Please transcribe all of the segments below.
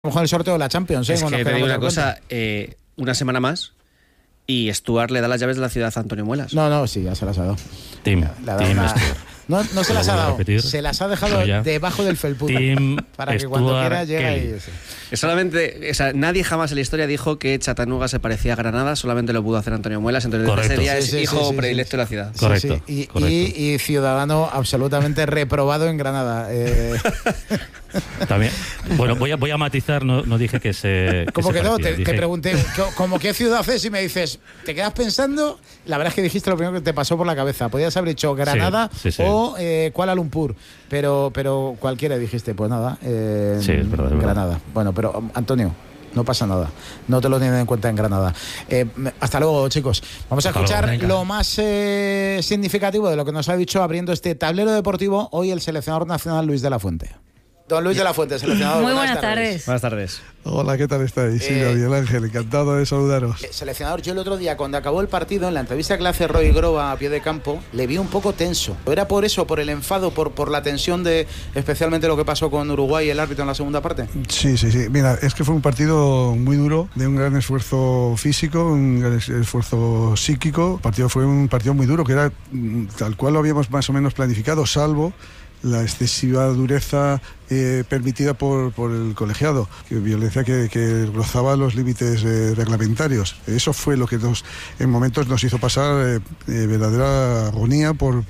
A lo mejor el sorteo de la Champions, Es que te digo una cosa, una semana más y Stuart le da las llaves de la ciudad a Antonio Muelas. No, sí, ya se las ha dado. Tim No se las ha dado, se las ha dejado debajo del felpudo para que cuando quiera llegue ahí. Solamente, o sea, nadie jamás en la historia dijo que Chattanooga se parecía a Granada, solamente lo pudo hacer Antonio Muelas, entonces ese día es hijo predilecto de la ciudad. Correcto. Y ciudadano absolutamente reprobado en Granada. También. Bueno, voy a matizar, no dije que se... ¿Cómo que no? Te pregunté, ¿cómo qué ciudad es? Y me dices, ¿te quedas pensando? La verdad es que dijiste lo primero que te pasó por la cabeza. Podías haber dicho Granada o Kuala Lumpur, pero cualquiera dijiste, pues nada, sí, es verdad. Granada. Bueno, pero Antonio, no pasa nada, no te lo tienen en cuenta en Granada. Hasta luego, chicos. Vamos a escuchar lo más significativo de lo que nos ha dicho abriendo este tablero deportivo hoy el seleccionador nacional Luis de la Fuente. Don Luis de la Fuente, seleccionador. Muy buenas tardes. Buenas tardes. Hola, ¿qué tal estáis? Sí, Miguel Ángel, encantado de saludaros. Seleccionador, yo el otro día, cuando acabó el partido, en la entrevista que le hace Roy Groba a pie de campo, le vi un poco tenso. ¿Era por eso, por el enfado, por la tensión de especialmente lo que pasó con Uruguay y el árbitro en la segunda parte? Sí. Mira, es que fue un partido muy duro, de un gran esfuerzo físico, un gran esfuerzo psíquico. El partido fue un partido muy duro, que era tal cual lo habíamos más o menos planificado, salvo la excesiva dureza permitida por el colegiado, violencia que rozaba los límites reglamentarios. Eso fue lo que en momentos nos hizo pasar verdadera agonía por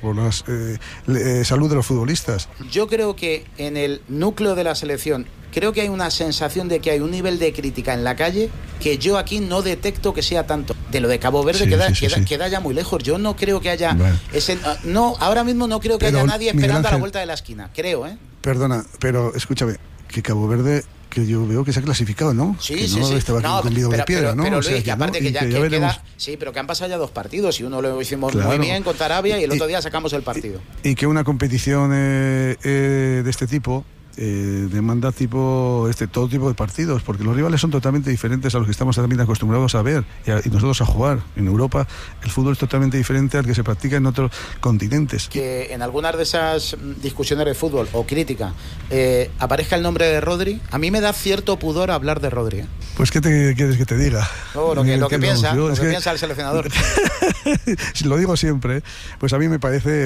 la salud de los futbolistas. Yo creo que en el núcleo de la selección creo que hay una sensación de que hay un nivel de crítica en la calle que yo aquí no detecto que sea tanto. De lo de Cabo Verde queda ya muy lejos. Yo no creo que haya ahora mismo no creo que haya nadie esperando a la vuelta de la esquina, creo, Perdona, pero escúchame, que Cabo Verde, que yo veo que se ha clasificado, ¿no? Sí. Estaba con de piedra, ¿no? Pero Luis, que aparte que ya queda... Sí, pero que han pasado ya 2 partidos y uno lo hicimos muy bien contra Arabia y el otro día sacamos el partido. Y que una competición de este tipo demanda todo tipo de partidos, porque los rivales son totalmente diferentes a los que estamos también acostumbrados a ver y nosotros a jugar. En Europa el fútbol es totalmente diferente al que se practica en otros continentes. Que en algunas de esas discusiones de fútbol o crítica aparezca el nombre de Rodri, a mí me da cierto pudor hablar de Rodri. Pues ¿qué quieres que te diga? Lo que piensa el seleccionador. Si lo digo siempre, pues a mí me parece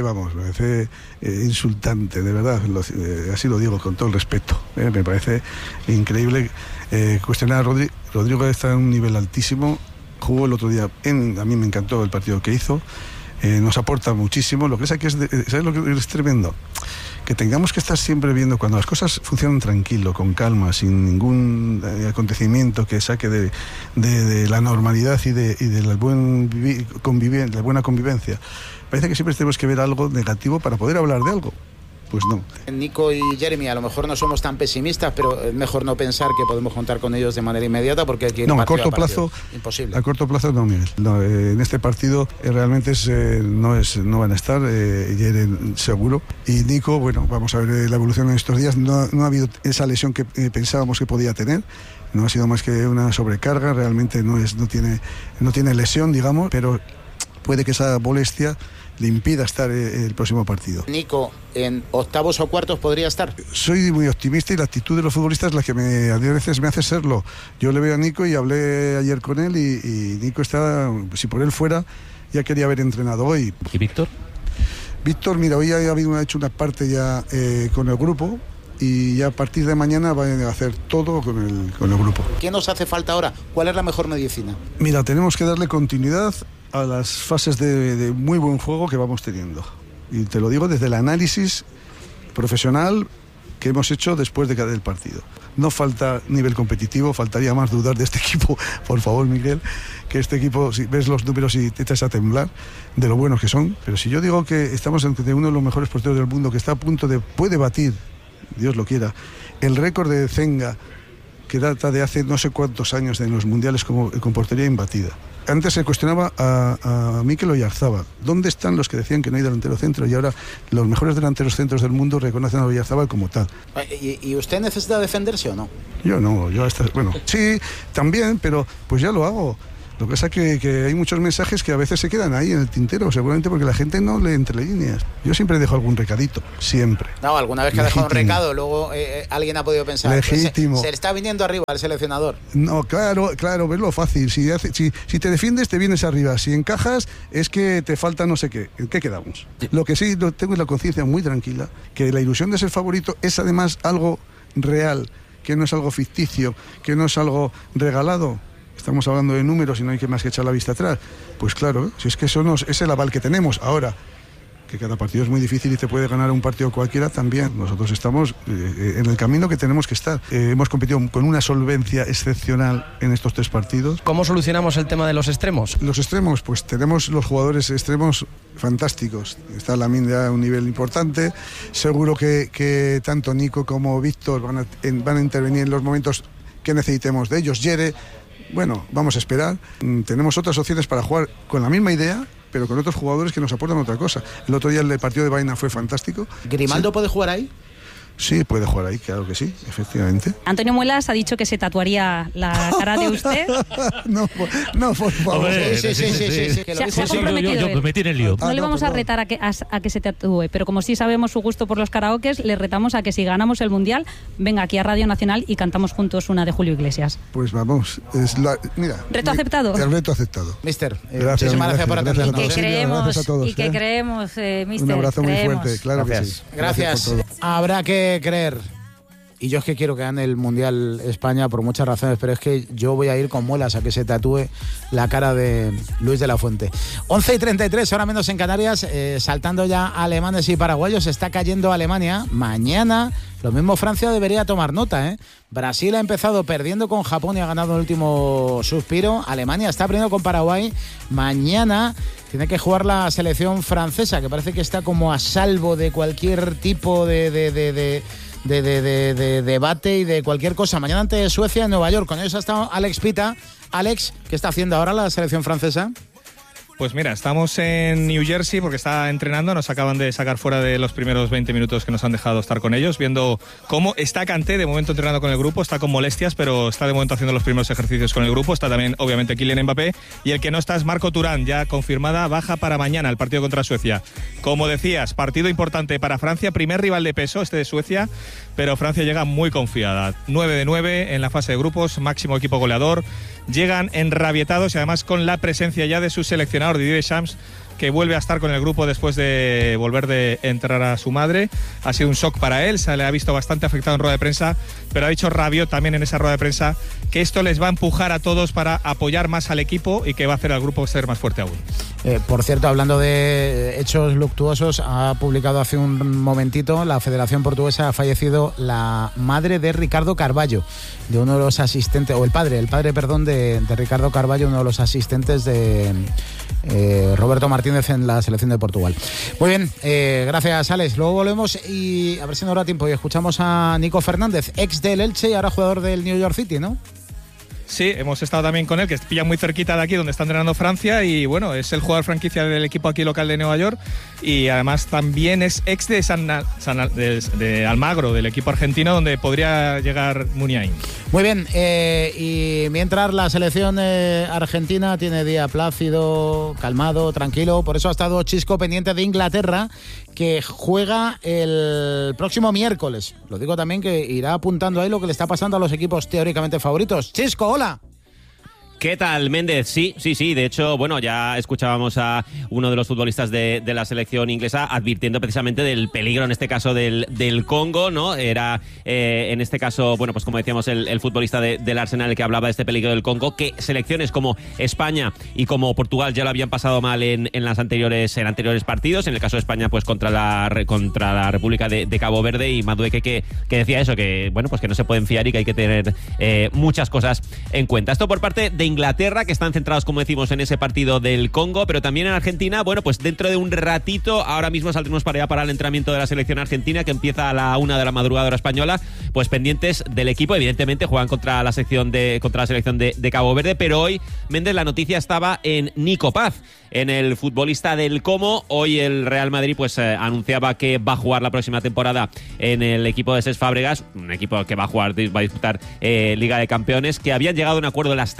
insultante, de verdad, así lo digo con todo el respeto. Me parece increíble cuestionar a Rodri. Rodrigo está en un nivel altísimo, jugó el otro día, a mí me encantó el partido que hizo, nos aporta muchísimo. Lo que es que ¿sabes lo que es tremendo? Que tengamos que estar siempre viendo cuando las cosas funcionan tranquilo, con calma, sin ningún acontecimiento que saque de la normalidad y de la buena convivencia. Parece que siempre tenemos que ver algo negativo para poder hablar de algo. Pues no. Nico y Jeremy, a lo mejor no somos tan pesimistas, pero es mejor no pensar que podemos contar con ellos de manera inmediata porque aquí a corto plazo imposible. A corto plazo no, Miguel. No, en este partido realmente no van a estar, Jeremy seguro. Y Nico, bueno, vamos a ver la evolución en estos días. No ha habido esa lesión que pensábamos que podía tener. No ha sido más que una sobrecarga, realmente no tiene lesión, digamos, pero puede que esa molestia le impida estar el próximo partido. Nico, ¿en octavos o cuartos podría estar? Soy muy optimista y la actitud de los futbolistas es la que a veces me hace serlo. Yo le veo a Nico y hablé ayer con él y Nico está, si por él fuera, ya quería haber entrenado hoy. ¿Y Víctor? Víctor, mira, hoy ha hecho una parte ya con el grupo y ya a partir de mañana van a hacer todo con el grupo. ¿Qué nos hace falta ahora? ¿Cuál es la mejor medicina? Mira, tenemos que darle continuidad a las fases de muy buen juego que vamos teniendo. Y te lo digo desde el análisis profesional que hemos hecho después de cada partido. No falta nivel competitivo, faltaría más dudar de este equipo, por favor, Miguel, que este equipo, si ves los números y te echas a temblar de lo buenos que son. Pero si yo digo que estamos ante uno de los mejores porteros del mundo, que está a punto puede batir, Dios lo quiera, el récord de Zenga, que data de hace no sé cuántos años en los mundiales con portería imbatida. Antes se cuestionaba a Mikel Oyarzabal. ¿Dónde están los que decían que no hay delantero centro? Y ahora los mejores delanteros centros del mundo reconocen a Oyarzabal como tal. ¿Y usted necesita defenderse o no? Yo no, bueno, sí, también, pero pues ya lo hago. Lo que pasa es que hay muchos mensajes que a veces se quedan ahí en el tintero, seguramente porque la gente no lee entre líneas. Yo siempre dejo algún recadito, siempre. No, alguna vez que ha dejado un recado, luego alguien ha podido pensar, legítimo. Se le está viniendo arriba al seleccionador. No, claro, verlo fácil. Si te defiendes, te vienes arriba. Si encajas, es que te falta no sé qué. ¿En qué quedamos? Lo que sí tengo es la conciencia muy tranquila, que la ilusión de ser favorito es además algo real, que no es algo ficticio, que no es algo regalado. Estamos hablando de números y no hay que más que echar la vista atrás. Pues claro, si es que eso es el aval que tenemos. Ahora, que cada partido es muy difícil y te puede ganar un partido cualquiera también. Nosotros estamos en el camino que tenemos que estar. Hemos competido con una solvencia excepcional en estos 3 partidos. ¿Cómo solucionamos el tema de los extremos? Los extremos, pues tenemos los jugadores extremos fantásticos. Está Lamine a un nivel importante. Seguro que tanto Nico como Víctor van a intervenir en los momentos que necesitemos de ellos. Yere, bueno, vamos a esperar. Tenemos otras opciones para jugar con la misma idea, pero con otros jugadores que nos aportan otra cosa. El otro día el partido de Baena fue fantástico. ¿Grimaldo puede jugar ahí? Sí, puede jugar ahí, claro que sí, efectivamente. Antonio Muelas ha dicho que se tatuaría la cara de usted. No, por favor. Sí. Se ha comprometido. Yo me metí en el lío. No le vamos a retar a que se tatúe, pero como sí sabemos su gusto por los karaokes, le retamos a que si ganamos el Mundial, venga aquí a Radio Nacional y cantamos juntos una de Julio Iglesias. Pues vamos, mira. ¿Reto aceptado? El reto aceptado. Mister, muchísimas gracias por atendernos. Creemos, mister. Un abrazo muy creemos. fuerte, claro que sí. Gracias. Habrá que creer. Y yo es que quiero que gane el Mundial España por muchas razones, pero es que yo voy a ir con Muelas a que se tatúe la cara de Luis de la Fuente. 11:33, ahora menos en Canarias, saltando ya alemanes y paraguayos, está cayendo Alemania. Mañana, lo mismo Francia debería tomar nota, ¿eh? Brasil ha empezado perdiendo con Japón y ha ganado el último suspiro. Alemania está perdiendo con Paraguay. Mañana tiene que jugar la selección francesa, que parece que está como a salvo de cualquier tipo de debate y de cualquier cosa. Mañana ante Suecia en Nueva York. Con ellos ha estado Alex Pita. Alex, ¿qué está haciendo ahora la selección francesa? Pues mira, estamos en New Jersey porque está entrenando, nos acaban de sacar fuera de los primeros 20 minutos que nos han dejado estar con ellos, viendo cómo está Kanté de momento entrenando con el grupo, está con molestias, pero está de momento haciendo los primeros ejercicios con el grupo, está también obviamente Kylian Mbappé, y el que no está es Marco Turán, ya confirmada baja para mañana, el partido contra Suecia. Como decías, partido importante para Francia, primer rival de peso este de Suecia, pero Francia llega muy confiada, 9 de 9 en la fase de grupos, máximo equipo goleador, llegan enrabietados y además con la presencia ya de su seleccionador Didier Deschamps, que vuelve a estar con el grupo después de volver de enterrar a su madre. Ha sido un shock para él, se le ha visto bastante afectado en rueda de prensa, pero ha dicho Rabiot también en esa rueda de prensa que esto les va a empujar a todos para apoyar más al equipo y que va a hacer al grupo ser más fuerte aún. Por cierto, hablando de hechos luctuosos, ha publicado hace un momentito, la Federación Portuguesa, ha fallecido la madre de Ricardo Carvalho, de uno de los asistentes, o el padre de Ricardo Carvalho, uno de los asistentes de Roberto Martínez en la selección de Portugal. Muy bien, gracias Alex. Luego volvemos y a ver si nos da tiempo y escuchamos a Nico Fernández, ex del Elche y ahora jugador del New York City, ¿no? Sí, hemos estado también con él, que pilla muy cerquita de aquí donde está entrenando Francia y bueno, es el jugador franquicia del equipo aquí local de Nueva York y además también es ex de Almagro, del equipo argentino donde podría llegar Muniain. Muy bien, y mientras la selección argentina tiene día plácido, calmado, tranquilo, por eso ha estado Chisco pendiente de Inglaterra, que juega el próximo miércoles. Lo digo también que irá apuntando ahí lo que le está pasando a los equipos teóricamente favoritos. Chisco, hola. ¿Qué tal, Méndez? Sí. De hecho, bueno, ya escuchábamos a uno de los futbolistas de la selección inglesa advirtiendo precisamente del peligro, en este caso del Congo, ¿no? Era, en este caso, bueno, pues como decíamos, el futbolista del Arsenal el que hablaba de este peligro del Congo, que selecciones como España y como Portugal ya lo habían pasado mal en anteriores partidos. En el caso de España, pues contra la República de Cabo Verde, y Madueke que decía eso, que bueno, pues que no se pueden fiar y que hay que tener muchas cosas en cuenta. Esto por parte de Inglaterra, que están centrados, como decimos, en ese partido del Congo, pero también en Argentina. Bueno, pues dentro de un ratito, ahora mismo saldremos para allá para el entrenamiento de la selección argentina, que empieza a la 1 de la madrugada hora española, pues pendientes del equipo. Evidentemente juegan contra la selección de Cabo Verde, pero hoy, Méndez, la noticia estaba en Nico Paz, en el futbolista del Como. Hoy el Real Madrid pues anunciaba que va a jugar la próxima temporada en el equipo de Cesc Fábregas, un equipo que va a disputar Liga de Campeones, que habían llegado a un acuerdo las tres partes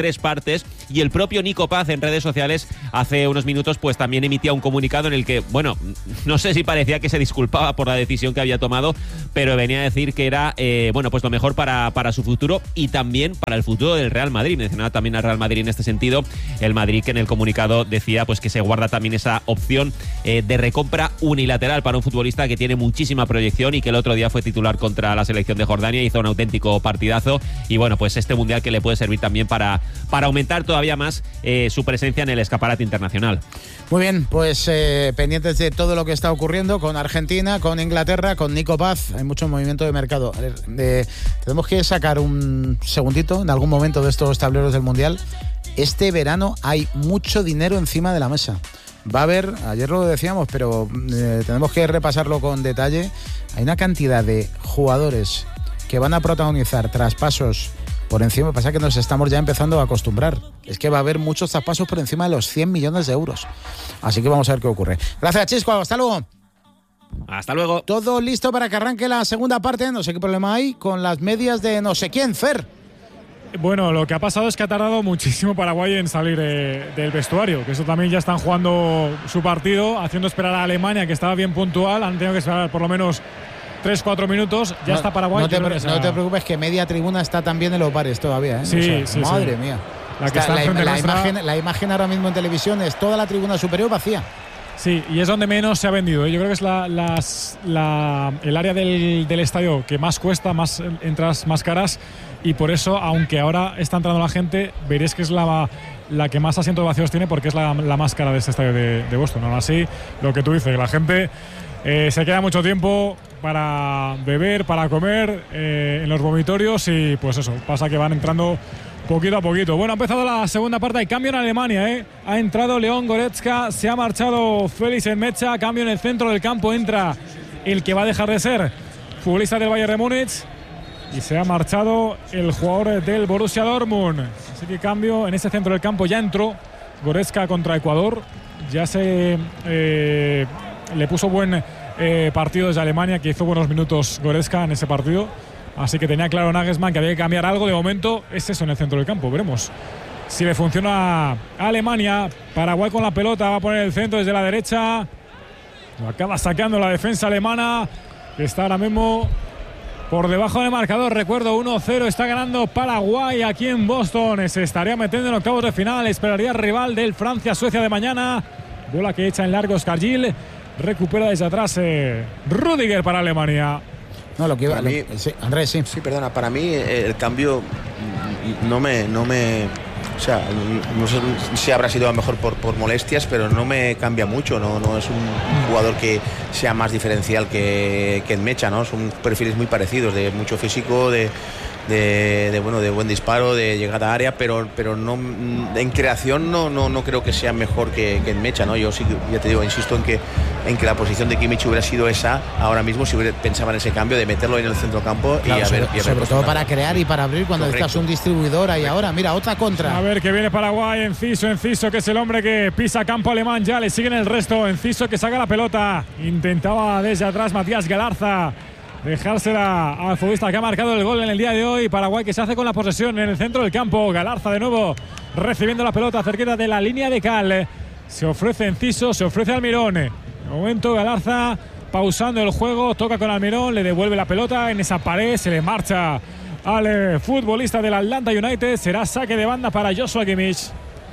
martes, y el propio Nico Paz en redes sociales hace unos minutos pues también emitía un comunicado en el que, bueno, no sé si parecía que se disculpaba por la decisión que había tomado, pero venía a decir que era bueno, pues lo mejor para su futuro y también para el futuro del Real Madrid. Mencionaba también al Real Madrid en este sentido, el Madrid, que en el comunicado decía pues que se guarda también esa opción de recompra unilateral para un futbolista que tiene muchísima proyección y que el otro día fue titular contra la selección de Jordania, hizo un auténtico partidazo, y bueno, pues este mundial que le puede servir también para aumentar todavía más su presencia en el escaparate internacional. Muy bien, pues pendientes de todo lo que está ocurriendo con Argentina, con Inglaterra, con Nico Paz. Hay mucho movimiento de mercado. Tenemos que sacar un segundito en algún momento de estos tableros del mundial. Este verano hay mucho dinero encima de la mesa. Va a haber, ayer lo decíamos, pero tenemos que repasarlo con detalle. Hay una cantidad de jugadores que van a protagonizar traspasos por encima. Pasa que nos estamos ya empezando a acostumbrar. Es que va a haber muchos traspasos por encima de los 100 millones de euros. Así que vamos a ver qué ocurre. Gracias, Chisco. Hasta luego. Hasta luego. Todo listo para que arranque la segunda parte. No sé qué problema hay con las medias de no sé quién, Fer. Bueno, lo que ha pasado es que ha tardado muchísimo Paraguay en salir del vestuario, que eso también ya están jugando su partido, haciendo esperar a Alemania, que estaba bien puntual. Han tenido que esperar por lo menos 3-4 minutos. Ya está Paraguay. No te preocupes, que media tribuna está también en los bares todavía, ¿eh? Sí, o sea, sí, madre sí. mía. La imagen ahora mismo en televisión es toda la tribuna superior vacía. Sí, y es donde menos se ha vendido. Yo creo que es el área del estadio que más cuesta, más entradas más caras, y por eso, aunque ahora está entrando la gente, veréis que es la que más asientos vacíos tiene, porque es la más cara de este estadio de Boston. Aún así, lo que tú dices, la gente se queda mucho tiempo para beber, para comer en los vomitorios, y pues eso, pasa que van entrando poquito a poquito. Bueno, ha empezado la segunda parte. Hay cambio en Alemania, ¿eh? Ha entrado Leon Goretzka, se ha marchado Félix Enmecha. Cambio en el centro del campo. Entra el que va a dejar de ser futbolista del Bayern de Múnich y se ha marchado el jugador del Borussia Dortmund. Así que cambio en ese centro del campo. Ya entró Goretzka contra Ecuador. Ya se le puso buen partido desde Alemania, que hizo buenos minutos Goretzka en ese partido. Así que tenía claro Nagelsmann que había que cambiar algo. De momento es eso en el centro del campo. Veremos si le funciona a Alemania. Paraguay con la pelota, va a poner el centro desde la derecha. Lo acaba sacando la defensa alemana, que está ahora mismo por debajo del marcador. Recuerdo, 1-0 está ganando Paraguay aquí en Boston. Se estaría metiendo en octavos de final. Esperaría el rival del Francia-Suecia de mañana. Bola que echa en largo Oscar Gil. Recupera desde atrás Rüdiger para Alemania. No, lo que iba, sí, Andrés, sí. Sí, perdona, para mí el cambio no me o sea, no sé si habrá sido a lo mejor por molestias, pero no me cambia mucho, no es un jugador que sea más diferencial que Enmecha, ¿no? Son perfiles muy parecidos, de mucho físico, de buen disparo, de llegada a área, pero no en creación no creo que sea mejor que Enmecha, ¿no? Yo sí, ya te digo, insisto en que la posición de Kimmich hubiera sido esa ahora mismo, si pensaba en ese cambio de meterlo en el centrocampo, claro, y sobre todo para crear y para abrir cuando estás un distribuidor ahí. Ahora mira, otra contra. A ver que viene Paraguay. Enciso, que es el hombre que pisa campo alemán, ya le siguen el resto. Enciso, que saca la pelota, intentaba desde atrás Matías Galarza dejársela al futbolista que ha marcado el gol en el día de hoy. Paraguay que se hace con la posesión en el centro del campo. Galarza de nuevo recibiendo la pelota cerquita de la línea de cal. Se ofrece Enciso, se ofrece Almirón. De momento Galarza pausando el juego, toca con Almirón, le devuelve la pelota en esa pared, se le marcha al futbolista del Atlanta United. Será saque de banda para Joshua Kimmich.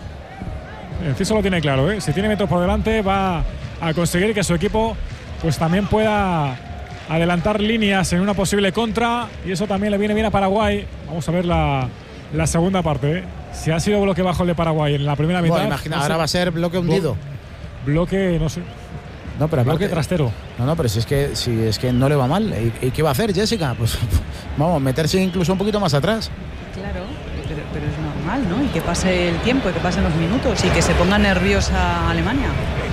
Enciso lo tiene claro, ¿eh? Si tiene metros por delante va a conseguir que su equipo pues también pueda adelantar líneas en una posible contra, y eso también le viene bien a Paraguay. Vamos a ver la segunda parte, ¿eh? Si ha sido bloque bajo el de Paraguay en la primera mitad. Imagina, no ahora va a ser bloque hundido. Bloque, no sé. No, pero bloque trastero. No, pero si es que no le va mal. ¿Y qué va a hacer Jessica? Pues vamos, meterse incluso un poquito más atrás. Claro, pero es normal, ¿no? Y que pase el tiempo, y que pasen los minutos, y que se ponga nerviosa Alemania.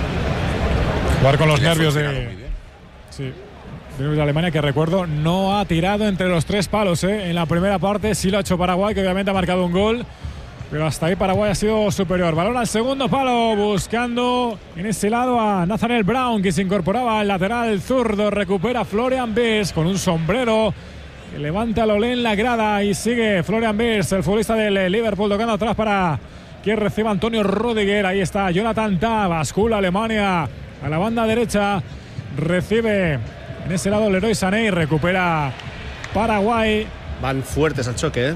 Jugar con los nervios de Alemania, que recuerdo no ha tirado entre los tres palos, ¿eh? En la primera parte sí lo ha hecho Paraguay, que obviamente ha marcado un gol, pero hasta ahí Paraguay ha sido superior. Balón al segundo palo, buscando en ese lado a Nathaniel Brown, que se incorporaba al lateral zurdo. Recupera Florian Wirtz con un sombrero Levanta Lolé en la grada y sigue Florian Wirtz, el futbolista del Liverpool, tocando atrás para que reciba Antonio Rüdiger. Ahí está Jonathan Tah, bascula Alemania a la banda derecha, recibe en ese lado Leroy Sané y recupera Paraguay. Van fuertes al choque,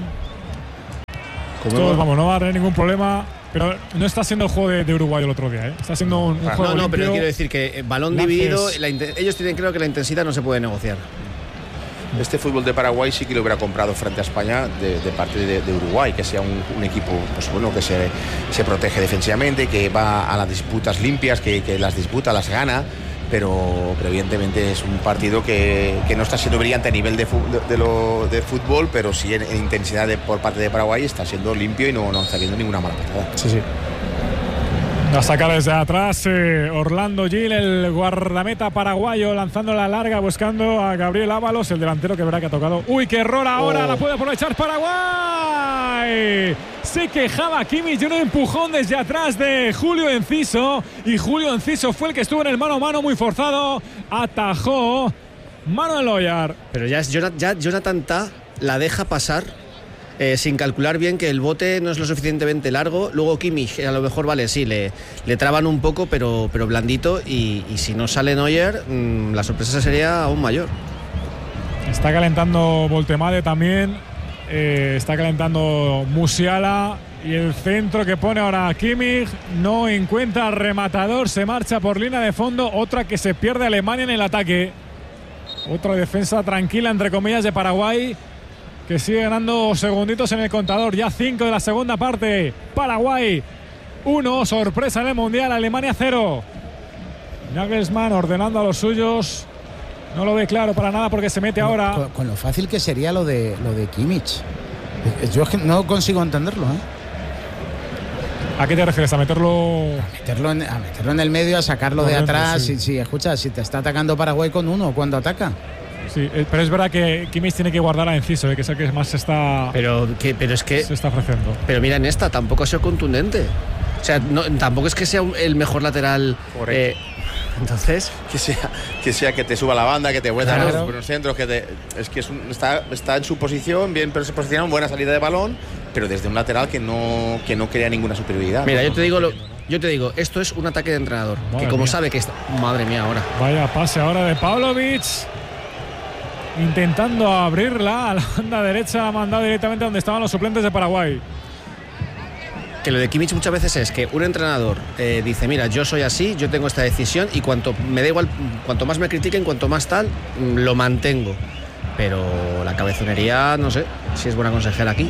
Todos, vamos, no va a tener ningún problema. Pero no está siendo el juego de Uruguay el otro día, Está siendo un juego limpio. No, pero quiero decir que balón dividido, ellos tienen claro que la intensidad no se puede negociar. Este fútbol de Paraguay sí que lo hubiera comprado frente a España de parte de Uruguay, que sea un equipo pues bueno, que se protege defensivamente, que va a las disputas limpias, que las disputa, las gana, pero evidentemente es un partido que no está siendo brillante a nivel de fútbol, pero sí en intensidad por parte de Paraguay está siendo limpio y no está viendo ninguna mala patada. Sí. La saca desde atrás Orlando Gil, el guardameta paraguayo, lanzando la larga, buscando a Gabriel Ábalos, el delantero que verá que ha tocado. ¡Uy, qué error ahora! La puede aprovechar Paraguay. Se quejaba Kimmich de un empujón desde atrás de Julio Enciso. Y Julio Enciso fue el que estuvo en el mano a mano muy forzado. Atajó Manuel Neuer. Pero ya Jonathan Tah la deja pasar. Sin calcular bien que el bote no es lo suficientemente largo. Luego Kimmich, a lo mejor vale, sí, le traban un poco, pero blandito. Y si no sale Neuer, la sorpresa sería aún mayor. Está calentando Voltemade también. Está calentando Musiala. Y el centro que pone ahora Kimmich no encuentra rematador. Se marcha por línea de fondo. Otra que se pierde Alemania en el ataque. Otra defensa tranquila, entre comillas, de Paraguay, que sigue ganando segunditos en el contador. Ya 5 de la segunda parte. Paraguay 1, sorpresa en el Mundial. Alemania 0. Nagelsmann ordenando a los suyos. No lo ve claro para nada porque se mete ahora. Con lo fácil que sería lo de Kimmich. Yo es que no consigo entenderlo, ¿A qué te refieres? ¿A meterlo? A meterlo en el medio, a sacarlo de atrás. Sí, escucha, si te está atacando Paraguay con uno cuando ataca. Sí, pero es verdad que Kimmich tiene que guardar a Enciso, que es el que más se está. Pero es que se está ofreciendo. Pero mira, en esta tampoco ha sido contundente. O sea, tampoco es que sea el mejor lateral. Entonces, que sea que te suba la banda, que te vuelva a los centros, está en su posición, bien, pero se posiciona en buena salida de balón, pero desde un lateral que no crea ninguna superioridad. Mira, yo te digo, esto es un ataque de entrenador, madre que como mía. Sabe que está. Madre mía, ahora. Vaya pase ahora de Pavlovic. Intentando abrirla a la banda derecha, ha mandado directamente donde estaban los suplentes de Paraguay. Que lo de Kimmich muchas veces es que un entrenador dice, mira, yo soy así, yo tengo esta decisión y me da igual, cuanto más me critiquen, cuanto más tal, lo mantengo. Pero la cabezonería, no sé si es buena consejera aquí.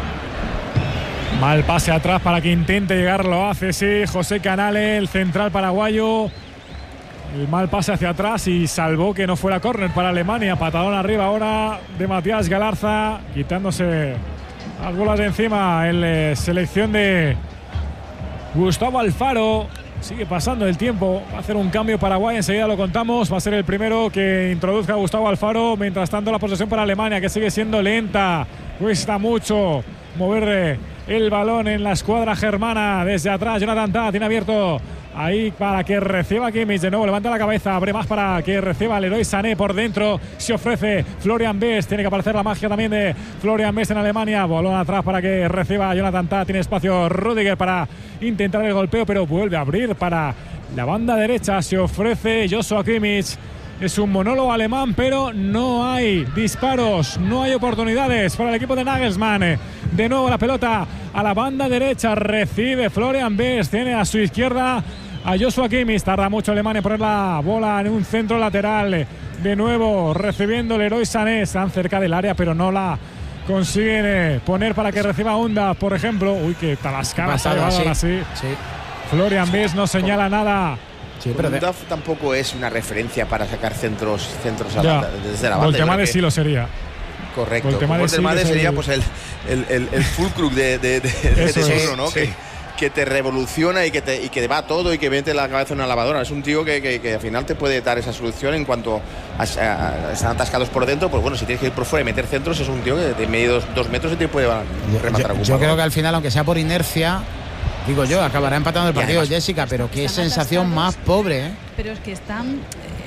Mal pase atrás para que intente llegar, lo hace, sí, José Canale, el central paraguayo. El mal pase hacia atrás y salvó que no fuera córner para Alemania. Patadón arriba ahora de Matías Galarza, quitándose las bolas de encima en selección de Gustavo Alfaro. Sigue pasando el tiempo, va a hacer un cambio Paraguay, enseguida lo contamos. Va a ser el primero que introduzca a Gustavo Alfaro. Mientras tanto, la posesión para Alemania, que sigue siendo lenta. Cuesta mucho mover el balón en la escuadra germana. Desde atrás, Jonathan Tah tiene abierto ahí para que reciba Kimmich. De nuevo levanta la cabeza, abre más para que reciba Leroy Sané por dentro. Se ofrece Florian Wirtz. Tiene que aparecer la magia también de Florian Wirtz en Alemania. Balón atrás para que reciba Jonathan Tah. Tiene espacio Rüdiger para intentar el golpeo, pero vuelve a abrir para la banda derecha. Se ofrece Joshua Kimmich. Es un monólogo alemán, pero no hay disparos, no hay oportunidades para el equipo de Nagelsmann. De nuevo la pelota a la banda derecha. Recibe Florian Wirtz. Tiene a su izquierda a Joshua Kimmich. Tarda mucho Alemania en poner la bola en un centro lateral. De nuevo recibiendo Leroy Sané. Están cerca del área, pero no la consiguen poner para que reciba Onda, por ejemplo. Uy, que talascada se ha llevado ahora sí. Florian Wirtz no señala nada. Sí, pero tampoco es una referencia para sacar centros desde la banda. Voltemade sí lo sería. Correcto. Voltemade sería pues el fulcrum de seguro, ¿no? Sí. Que te revoluciona y que va todo y que mete la cabeza en una lavadora. Es un tío que al final te puede dar esa solución en cuanto están atascados por dentro. Pues bueno, si tienes que ir por fuera y meter centros, es un tío que de medio 2 metros y te puede rematar algún Yo creo que al final, aunque sea por inercia, digo yo, acabará empatando el partido, además, Jessica, pero qué sensación más pobre, Pero es que están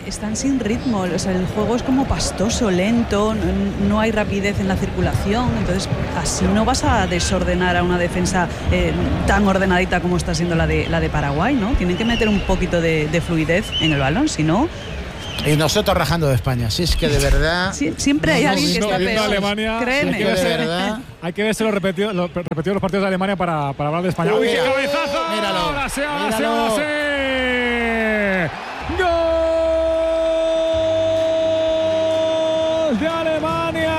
están sin ritmo, o sea, el juego es como pastoso, lento, no hay rapidez en la circulación, entonces así no vas a desordenar a una defensa tan ordenadita como está siendo la de Paraguay, ¿no? Tienen que meter un poquito de fluidez en el balón, si no... Y nosotros rajando de España, si es que de verdad... Sí, siempre hay alguien que está peor, Alemania, créeme. Hay que verse los repetidos los partidos de Alemania para hablar de España. ¡Uy, qué cabezazo! Míralo. ¡Ahora sí! ¡Gol de Alemania!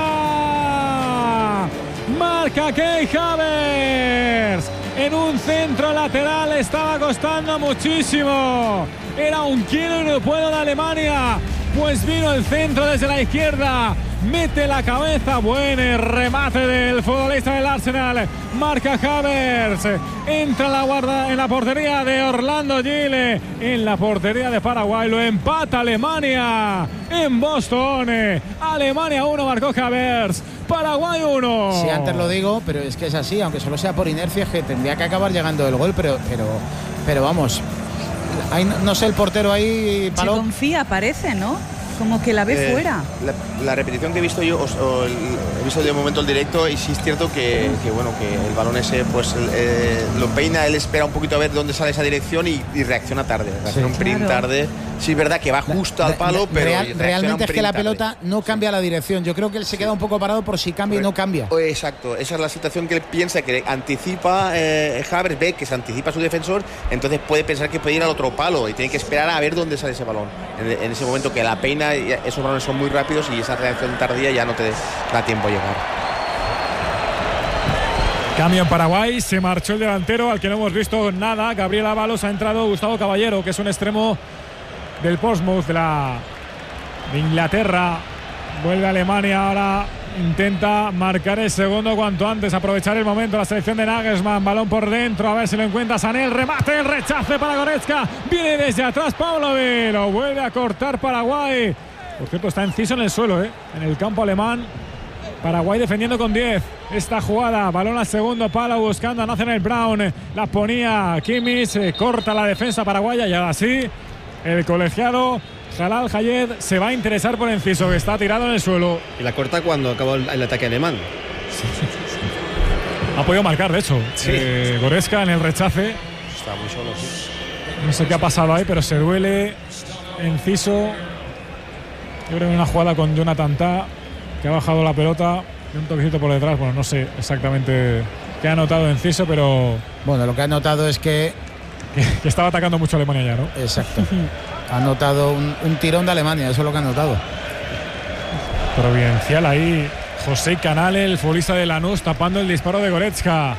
Marca Kai Havertz. En un centro lateral estaba costando muchísimo. Era un kilo y no puedo de Alemania. Pues vino el centro desde la izquierda. Mete la cabeza. Buen remate del futbolista del Arsenal. Marca Havertz. Entra en la portería de Orlando Gil. En la portería de Paraguay. Lo empata Alemania. En Boston. Alemania 1, marcó Havertz. Paraguay 1. Sí, antes lo digo, pero es que es así. Aunque solo sea por inercia, es que tendría que acabar llegando el gol. Pero vamos... Ahí, no sé, el portero ahí... Se confía, parece, ¿no? Como que la ve fuera. La repetición que he visto yo, he visto de momento el directo, y sí es cierto que el balón ese pues lo peina, él espera un poquito a ver dónde sale esa dirección y reacciona tarde. Reacciona un sprint tarde. Sí, es verdad que va justo al palo, pero realmente es que la tarde. Pelota no cambia la dirección. Yo creo que él se queda un poco parado por si cambia y no cambia. Exacto, esa es la situación que él piensa, que anticipa Havertz, ve que se anticipa su defensor, entonces puede pensar que puede ir al otro palo y tiene que esperar a ver dónde sale ese balón. En ese momento que la peina, esos balones son muy rápidos y esa reacción tardía ya no te da tiempo a llegar. Cambio en Paraguay, se marchó el delantero al que no hemos visto nada. Gabriel Ábalos, ha entrado Gustavo Caballero, que es un extremo del Portsmouth de Inglaterra. Vuelve a Alemania, ahora intenta marcar el segundo cuanto antes, aprovechar el momento. La selección de Nagelsmann, balón por dentro, a ver si lo encuentra Sané, el remate, el rechace para Goretzka, viene desde atrás Pavlovic, lo vuelve a cortar Paraguay. Por cierto, está Enciso en el suelo, en el campo alemán. Paraguay defendiendo con 10 esta jugada, balón al segundo palo buscando a Nathaniel Brown, la ponía Kimmich, corta la defensa paraguaya y ahora sí el colegiado Jalal Hayed se va a interesar por Enciso, que está tirado en el suelo. Y la corta cuando acabó el ataque alemán. Ha podido marcar, de hecho. Sí. Goretzka en el rechace. Está muy solo, sí. No sé qué ha pasado ahí, pero se duele Enciso. Yo creo que una jugada con Jonathan Tah, que ha bajado la pelota de un toquecito por detrás. Bueno, no sé exactamente qué ha notado Enciso, pero... Bueno, lo que ha notado es que estaba atacando mucho a Alemania ya, ¿no? Exacto. Ha notado un tirón de Alemania, eso es lo que ha notado. Providencial ahí. José Canale, el futbolista de Lanús, tapando el disparo de Goretzka.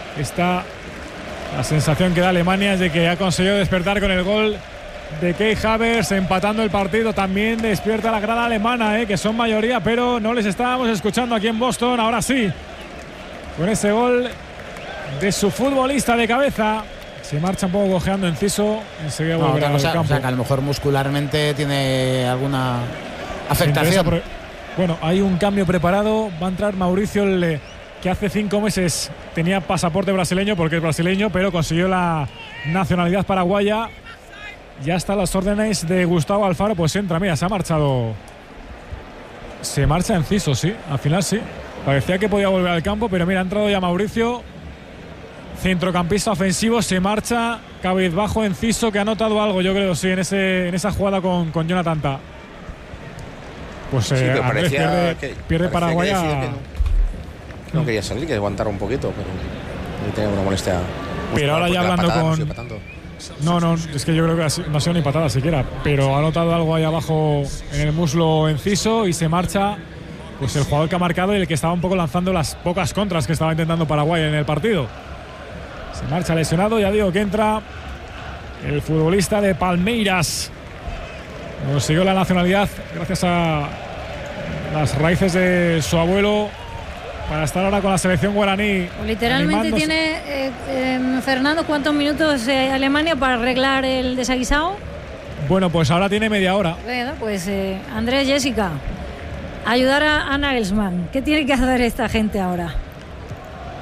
La sensación que da Alemania es de que ha conseguido despertar con el gol de Kai Havertz, empatando el partido. También despierta la grada alemana, que son mayoría, pero no les estábamos escuchando aquí en Boston. Ahora sí, con ese gol de su futbolista de cabeza. Se marcha un poco cojeando Enciso, enseguida volverá al campo. O sea, que a lo mejor muscularmente tiene alguna afectación. Bueno, hay un cambio preparado. Va a entrar Mauricio, que hace 5 meses tenía pasaporte brasileño porque es brasileño, pero consiguió la nacionalidad paraguaya. Ya están las órdenes de Gustavo Alfaro, pues entra, mira, se ha marchado. Se marcha Enciso, sí, al final sí. Parecía que podía volver al campo, pero mira, ha entrado ya Mauricio. Centrocampista ofensivo, se marcha cabizbajo Enciso, que ha notado algo, yo creo, sí, en esa jugada con Jonathan Tah. Pues sí, Andrés pierde Paraguay. No quería salir, que aguantar un poquito, pero tenía una molestia. Pero ahora ya hablando No, es que yo creo que no ha sido ni patada siquiera, pero ha notado algo ahí abajo en el muslo Enciso y se marcha pues el jugador que ha marcado y el que estaba un poco lanzando las pocas contras que estaba intentando Paraguay en el partido. Se marcha lesionado, ya digo que entra el futbolista de Palmeiras. Consiguió la nacionalidad gracias a las raíces de su abuelo para estar ahora con la selección guaraní. Literalmente tiene Fernando, ¿cuántos minutos Alemania para arreglar el desaguisado? Bueno, pues ahora tiene media hora. Bueno, pues Andrés, Jessica, ayudar a Nagelsmann. ¿Qué tiene que hacer esta gente ahora?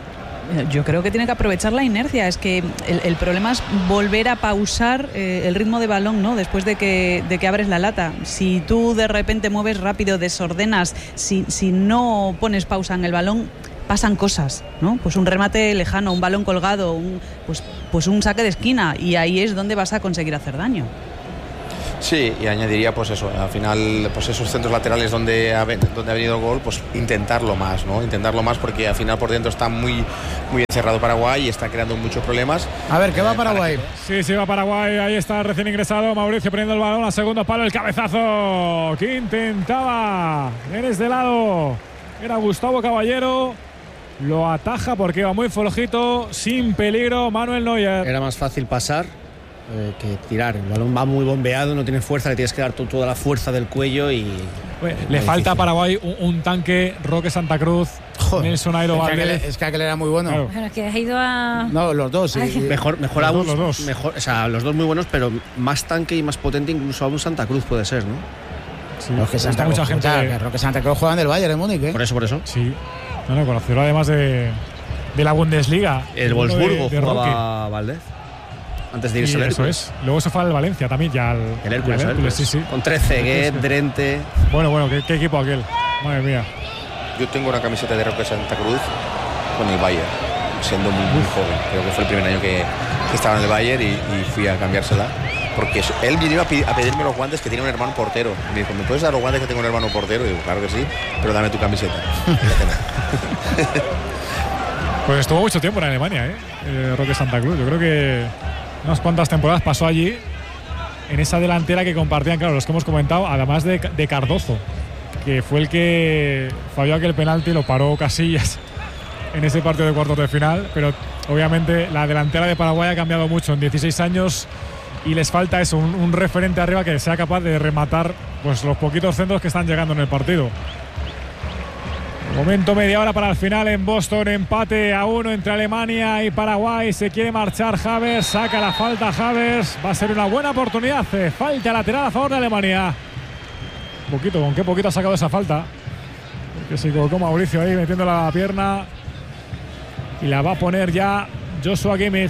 Yo creo que tiene que aprovechar la inercia. Es que el problema es volver a pausar el ritmo de balón, ¿no? Después de que abres la lata. Si tú de repente mueves rápido, desordenas, si no pones pausa en el balón, pasan cosas, ¿no? Pues un remate lejano, un balón colgado, pues un saque de esquina, y ahí es donde vas a conseguir hacer daño. Sí, y añadiría pues eso, al final pues esos centros laterales donde ha venido el gol, pues intentarlo más, ¿no? Intentarlo más, porque al final por dentro está muy encerrado Paraguay y está creando muchos problemas. A ver, ¿qué va Paraguay? Sí, va Paraguay, ahí está recién ingresado Mauricio poniendo el balón a segundo palo, el cabezazo que intentaba en este lado era Gustavo Caballero, lo ataja porque iba muy flojito, sin peligro Manuel Neuer. Era más fácil pasar que tirar. El balón va muy bombeado, no tiene fuerza, le tienes que dar toda la fuerza del cuello y... Le falta a Paraguay un tanque, Roque Santa Cruz, Nelson Airo Valdés. Es que aquel era muy bueno. Claro. Bueno, que ha ido a... No, los dos, sí. Mejor aún, los dos. Mejor, o sea, los dos muy buenos, pero más tanque y más potente incluso aún Santa Cruz puede ser, ¿no? Sí, Roque Santa Cruz, mucha gente. Que Roque Santa Cruz juega en el Bayern de Múnich, ¿eh? Por eso. Sí. No, conocerlo además de la Bundesliga. El Wolfsburgo jugaba Valdés. Antes de irse al Hércules. Eso es. Luego se fue al Valencia también, ya al Hércules. Sí. Con Trezeguet, Drente. Bueno, ¿qué equipo aquel? Madre mía. Yo tengo una camiseta de Roque Santa Cruz con el Bayern, siendo muy joven. Creo que fue el primer año que estaba en el Bayern y fui a cambiársela. Porque él vino a pedirme los guantes, que tiene un hermano portero. Me dijo, ¿me puedes dar los guantes que tengo un hermano portero? Y digo, claro que sí, pero dame tu camiseta. Pues estuvo mucho tiempo en Alemania, Roque Santa Cruz. Yo creo que unas cuantas temporadas pasó allí, en esa delantera que compartían, claro, los que hemos comentado, además de Cardozo, que fue el que falló aquel penalti, lo paró Casillas en ese partido de cuartos de final. Pero obviamente la delantera de Paraguay ha cambiado mucho en 16 años y les falta eso, un referente arriba que sea capaz de rematar pues los poquitos centros que están llegando en el partido. Momento media hora para el final en Boston, empate a 1 entre Alemania y Paraguay. Se quiere marchar Havertz, saca la falta Havertz, va a ser una buena oportunidad. Falta lateral a favor de Alemania. ¿Con qué poquito ha sacado esa falta? Porque se colocó Mauricio ahí metiendo la pierna y la va a poner ya Joshua Kimmich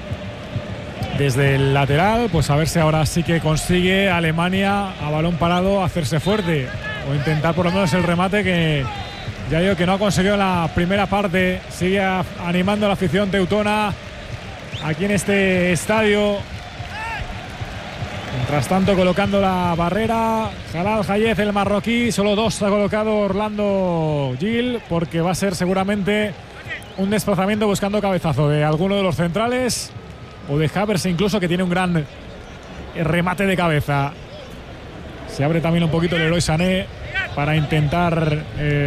desde el lateral. Pues a ver si ahora sí que consigue Alemania a balón parado hacerse fuerte o intentar por lo menos el remate, que ya digo que no ha conseguido en la primera parte. Sigue animando a la afición teutona aquí en este estadio. Mientras tanto, colocando la barrera Jalal Hayez, el marroquí. Solo 2 ha colocado Orlando Gil, porque va a ser seguramente un desplazamiento buscando cabezazo de alguno de los centrales o de Havertz incluso, que tiene un gran remate de cabeza. Se abre también un poquito el Leroy Sané para intentar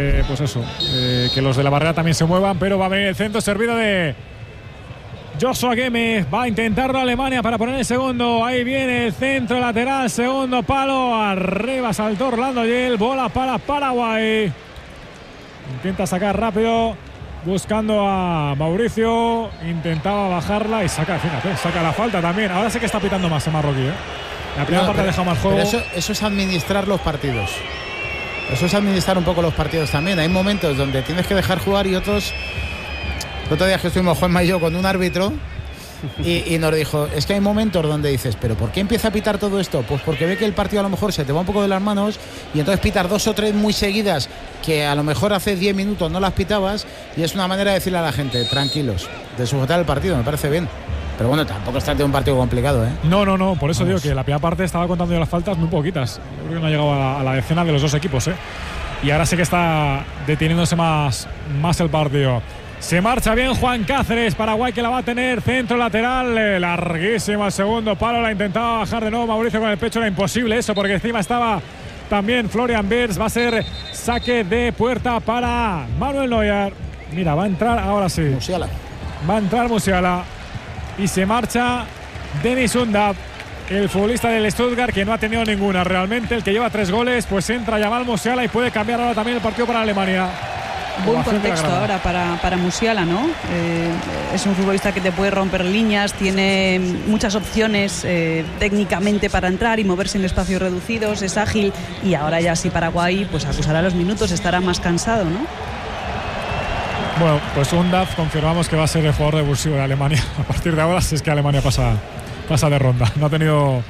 que los de la barrera también se muevan, pero va a venir el centro servido de Joshua Kimmich. Va a intentarlo Alemania para poner el segundo. Ahí viene el centro lateral, segundo palo, arriba saltó Orlando Gil, bola para Paraguay. Intenta sacar rápido buscando a Mauricio, intentaba bajarla y saca la falta también. Ahora sí que está pitando más el marroquí, La primera parte ha dejado más juego. Pero eso es administrar los partidos. Eso es administrar un poco los partidos también. Hay momentos donde tienes que dejar jugar y otros. El otro día que estuvimos Juanma y yo con un árbitro y nos dijo, es que hay momentos donde dices, ¿pero por qué empieza a pitar todo esto? Pues porque ve que el partido a lo mejor se te va un poco de las manos y entonces pitar 2 o 3 muy seguidas que a lo mejor hace 10 minutos no las pitabas, y es una manera de decirle a la gente, tranquilos, de sujetar el partido. Me parece bien. Pero bueno, tampoco está de un partido complicado, No, por eso digo que la primera parte estaba contando yo las faltas muy poquitas. Yo creo que no ha llegado a la decena de los dos equipos, Y ahora sí que está deteniéndose más el partido. Se marcha bien Juan Cáceres, Paraguay, que la va a tener, centro lateral, larguísimo al segundo palo, la intentaba bajar de nuevo Mauricio con el pecho, era imposible eso, porque encima estaba también Florian Wirtz. Va a ser saque de puerta para Manuel Neuer. Mira, va a entrar ahora sí. Musiala. Va a entrar Musiala. Y se marcha Denis Undav, el futbolista del Stuttgart, que no ha tenido ninguna realmente, el que lleva 3 goles. Pues entra Jamal Musiala y puede cambiar ahora también el partido para Alemania. Buen contexto ahora para Musiala, ¿no? Es un futbolista que te puede romper líneas, tiene muchas opciones técnicamente para entrar y moverse en espacios reducidos, es ágil, y ahora ya sí Paraguay pues acusará los minutos, estará más cansado, ¿no? Bueno, pues Undav confirmamos que va a ser el jugador revulsivo de Alemania a partir de ahora, si es que Alemania pasa de ronda. No ha tenido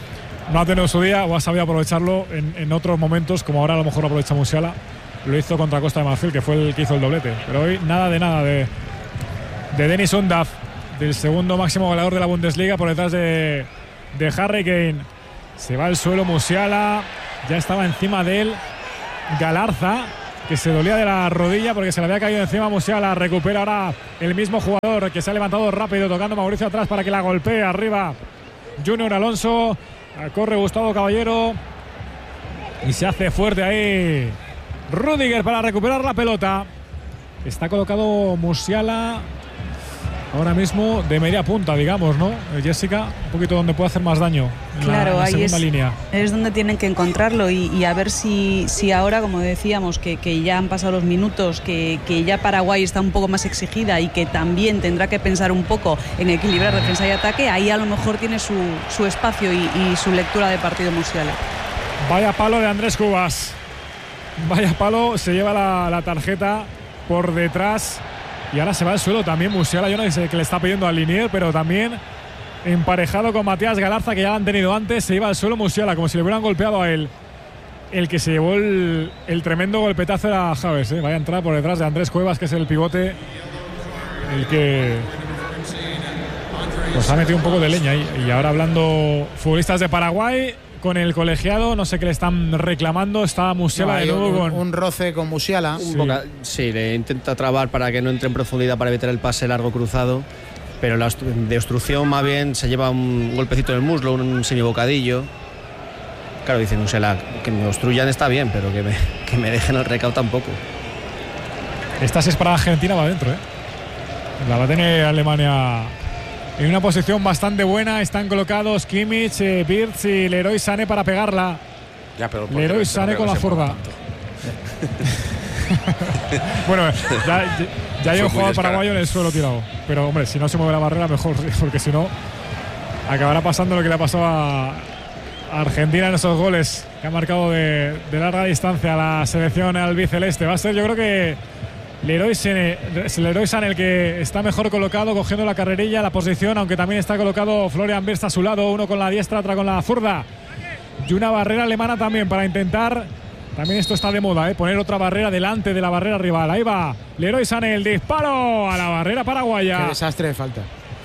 su día o ha sabido aprovecharlo en otros momentos, como ahora a lo mejor aprovecha Musiala. Lo hizo contra Costa de Marfil, que fue el que hizo el doblete. Pero hoy nada de Dennis Undav, del segundo máximo goleador de la Bundesliga, por detrás de Harry Kane. Se va al suelo Musiala, ya estaba encima de él Galarza, que se dolía de la rodilla porque se le había caído encima. Musiala recupera ahora el mismo jugador, que se ha levantado rápido, tocando Mauricio atrás para que la golpee arriba Junior Alonso. Corre Gustavo Caballero y se hace fuerte ahí Rüdiger para recuperar la pelota. Está colocado Musiala ahora mismo de media punta, digamos, ¿no? Jessica, un poquito donde puede hacer más daño. Claro, en la ahí segunda línea. Es donde tienen que encontrarlo y a ver si ahora, como decíamos, que ya han pasado los minutos, que ya Paraguay está un poco más exigida y que también tendrá que pensar un poco en equilibrar defensa y ataque, ahí a lo mejor tiene su espacio y su lectura de partido Musiala. Vaya palo de Andrés Cubas. Vaya palo, se lleva la tarjeta por detrás. Y ahora se va al suelo también Musiala. Yo no sé qué le está pidiendo al Linier, pero también emparejado con Matías Galarza, que ya lo han tenido antes. Se iba al suelo Musiala, como si le hubieran golpeado a él. El que se llevó el tremendo golpetazo era Javes, ¿eh? Vaya entrada por detrás de Andrés Cuevas, que es el pivote, el que pues ha metido un poco de leña ahí. Y ahora hablando futbolistas de Paraguay con el colegiado, no sé qué le están reclamando. Está Musiala de nuevo con un roce con Musiala. Sí, le intenta trabar para que no entre en profundidad para evitar el pase largo cruzado, pero de obstrucción más bien se lleva un golpecito en el muslo, un semibocadillo. Claro, dice Musiala, que me obstruyan está bien, pero que me dejen el recao tampoco. Esta si es para Argentina va adentro, ¿eh? La va a tener Alemania en una posición bastante buena. Están colocados Kimmich, Wirtz y Leroy Sané para pegarla. Leroy Sané con la zurda. Bueno, ya hay un jugador paraguayo en el suelo tirado. Pero hombre, si no se mueve la barrera mejor, porque si no acabará pasando lo que le ha pasado a Argentina en esos goles que ha marcado de larga distancia a la selección albiceleste. Va a ser, yo creo que Leroy Sané el que está mejor colocado, cogiendo la carrerilla, la posición, aunque también está colocado Florian Wirtz a su lado, uno con la diestra, otra con la zurda. Y una barrera alemana también para intentar, también esto está de moda, poner otra barrera delante de la barrera rival. Ahí va Leroy Sané, el disparo a la barrera paraguaya. Qué desastre de falta.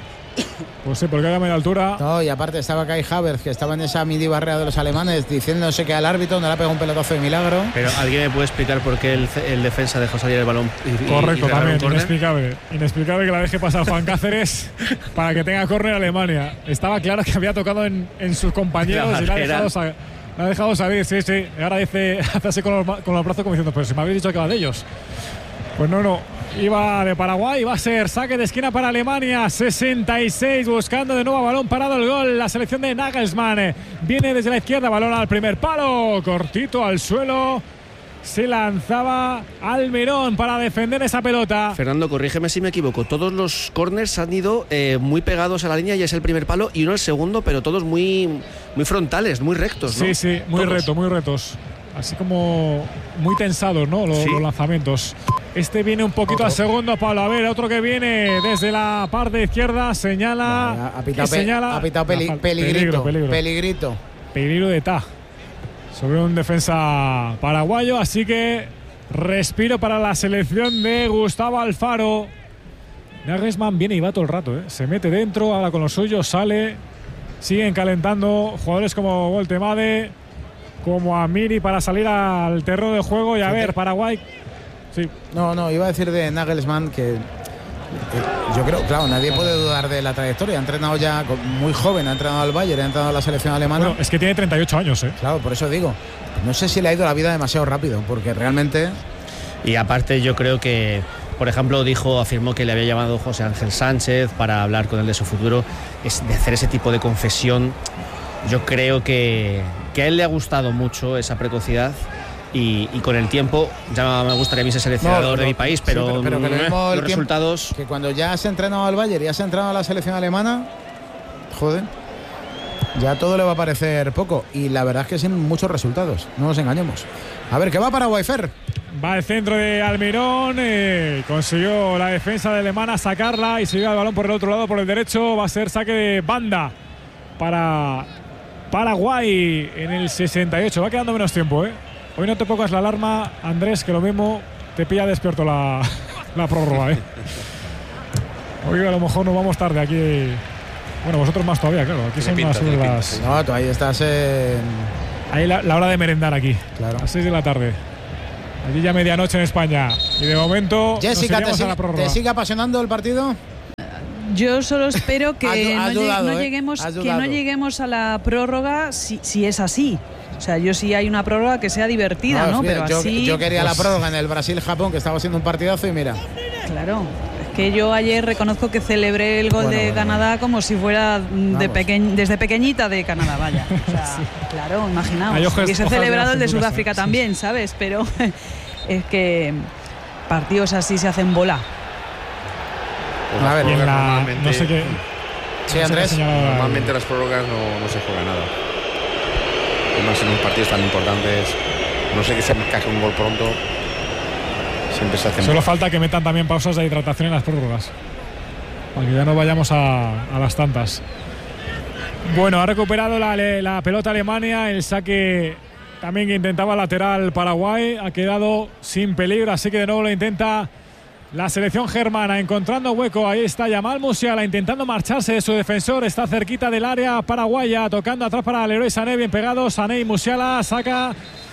Pues sí, porque a media altura. No, y aparte estaba Kai Havertz, que estaba en esa mini barrera de los alemanes, diciéndose que al árbitro no le ha pegado un pelotazo de milagro. Pero ¿alguien me puede explicar por qué el defensa dejó salir el balón? Correcto, también, inexplicable que la deje pasar Juan Cáceres para que tenga córner Alemania. Estaba claro que había tocado en sus compañeros y la ha dejado salir, sí. Y ahora hace así con los brazos como diciendo, pero si me habéis dicho que va de ellos. Pues no. Iba de Paraguay, va a ser saque de esquina para Alemania. 66, buscando de nuevo balón parado el gol. La selección de Nagelsmann viene desde la izquierda, balón al primer palo, cortito al suelo. Se lanzaba Almirón para defender esa pelota. Fernando, corrígeme si me equivoco. Todos los corners han ido muy pegados a la línea y es el primer palo y uno el segundo, pero todos muy frontales, muy rectos, ¿no? Sí, muy retos. Así como muy tensados, ¿no? Los lanzamientos. Este viene un poquito al segundo palo. A ver, otro que viene desde la parte izquierda. Señala. Ha pitado peligrito. Peligro de Ta sobre un defensa paraguayo. Así que respiro para la selección de Gustavo Alfaro. Nagelsmann viene y va todo el rato, ¿eh? Se mete dentro, habla con los suyos, sale. Siguen calentando jugadores como Voltemade, como Amiri para salir al terreno de juego. Y a ver, Paraguay. Sí. No, iba a decir de Nagelsmann que yo creo, claro, nadie puede dudar de la trayectoria. Ha entrenado ya muy joven, ha entrenado al Bayern, ha entrenado a la selección alemana. Bueno, es que tiene 38 años, ¿eh? Claro, por eso digo. No sé si le ha ido la vida demasiado rápido, porque realmente. Y aparte, yo creo que, por ejemplo, afirmó que le había llamado José Ángel Sánchez para hablar con él de su futuro. Es de hacer ese tipo de confesión. Yo creo que a él le ha gustado mucho esa precocidad. Y con el tiempo, ya me gustaría a mí ser seleccionador de mi país, pero los resultados. Que cuando ya has entrenado al Bayern y has entrenado a la selección alemana, joder, ya todo le va a parecer poco. Y la verdad es que sin muchos resultados, no nos engañemos. A ver, ¿qué va Paraguay, Fer? Va el centro de Almirón, consiguió la defensa de alemana sacarla y se lleva el balón por el otro lado, por el derecho. Va a ser saque de banda para Paraguay en el 68. Va quedando menos tiempo, ¿eh? Hoy no te pongas la alarma, Andrés, que lo mismo te pilla despierto la prórroga, ¿eh? Hoy a lo mejor nos vamos tarde aquí. Bueno, vosotros más todavía, claro. Aquí son las... No, tú ahí estás en... Ahí la hora de merendar aquí, claro. A las 6 de la tarde. Allí ya medianoche en España. Y de momento Jessica, ¿te sigue apasionando el partido? Yo solo espero que no lleguemos a la prórroga si es así. O sea, yo sí hay una prórroga que sea divertida, ¿no? Pero yo quería la prórroga en el Brasil-Japón, que estaba siendo un partidazo, y mira. Claro. Es que yo ayer reconozco que celebré el gol de Canadá como si fuera desde pequeñita de Canadá, vaya. O sea, claro, imaginaos. Hubiese celebrado el de Sudáfrica también, ¿sabes? Pero es que partidos así se hacen bola. Pues a ver, no sé qué. Sí, Andrés. Normalmente las prórrogas no se juega nada. Además, en unos partidos tan importantes, no sé que se encaje un gol pronto. Siempre se hace. Solo falta que metan también pausas de hidratación en las prórrogas, para que ya no vayamos a las tantas. Bueno, ha recuperado la pelota Alemania. El saque también que intentaba lateral Paraguay ha quedado sin peligro, así que de nuevo lo intenta la selección germana, encontrando hueco. Ahí está Jamal Musiala intentando marcharse de su defensor. Está cerquita del área paraguaya, tocando atrás para Leroy Sané, bien pegado. Sané y Musiala saca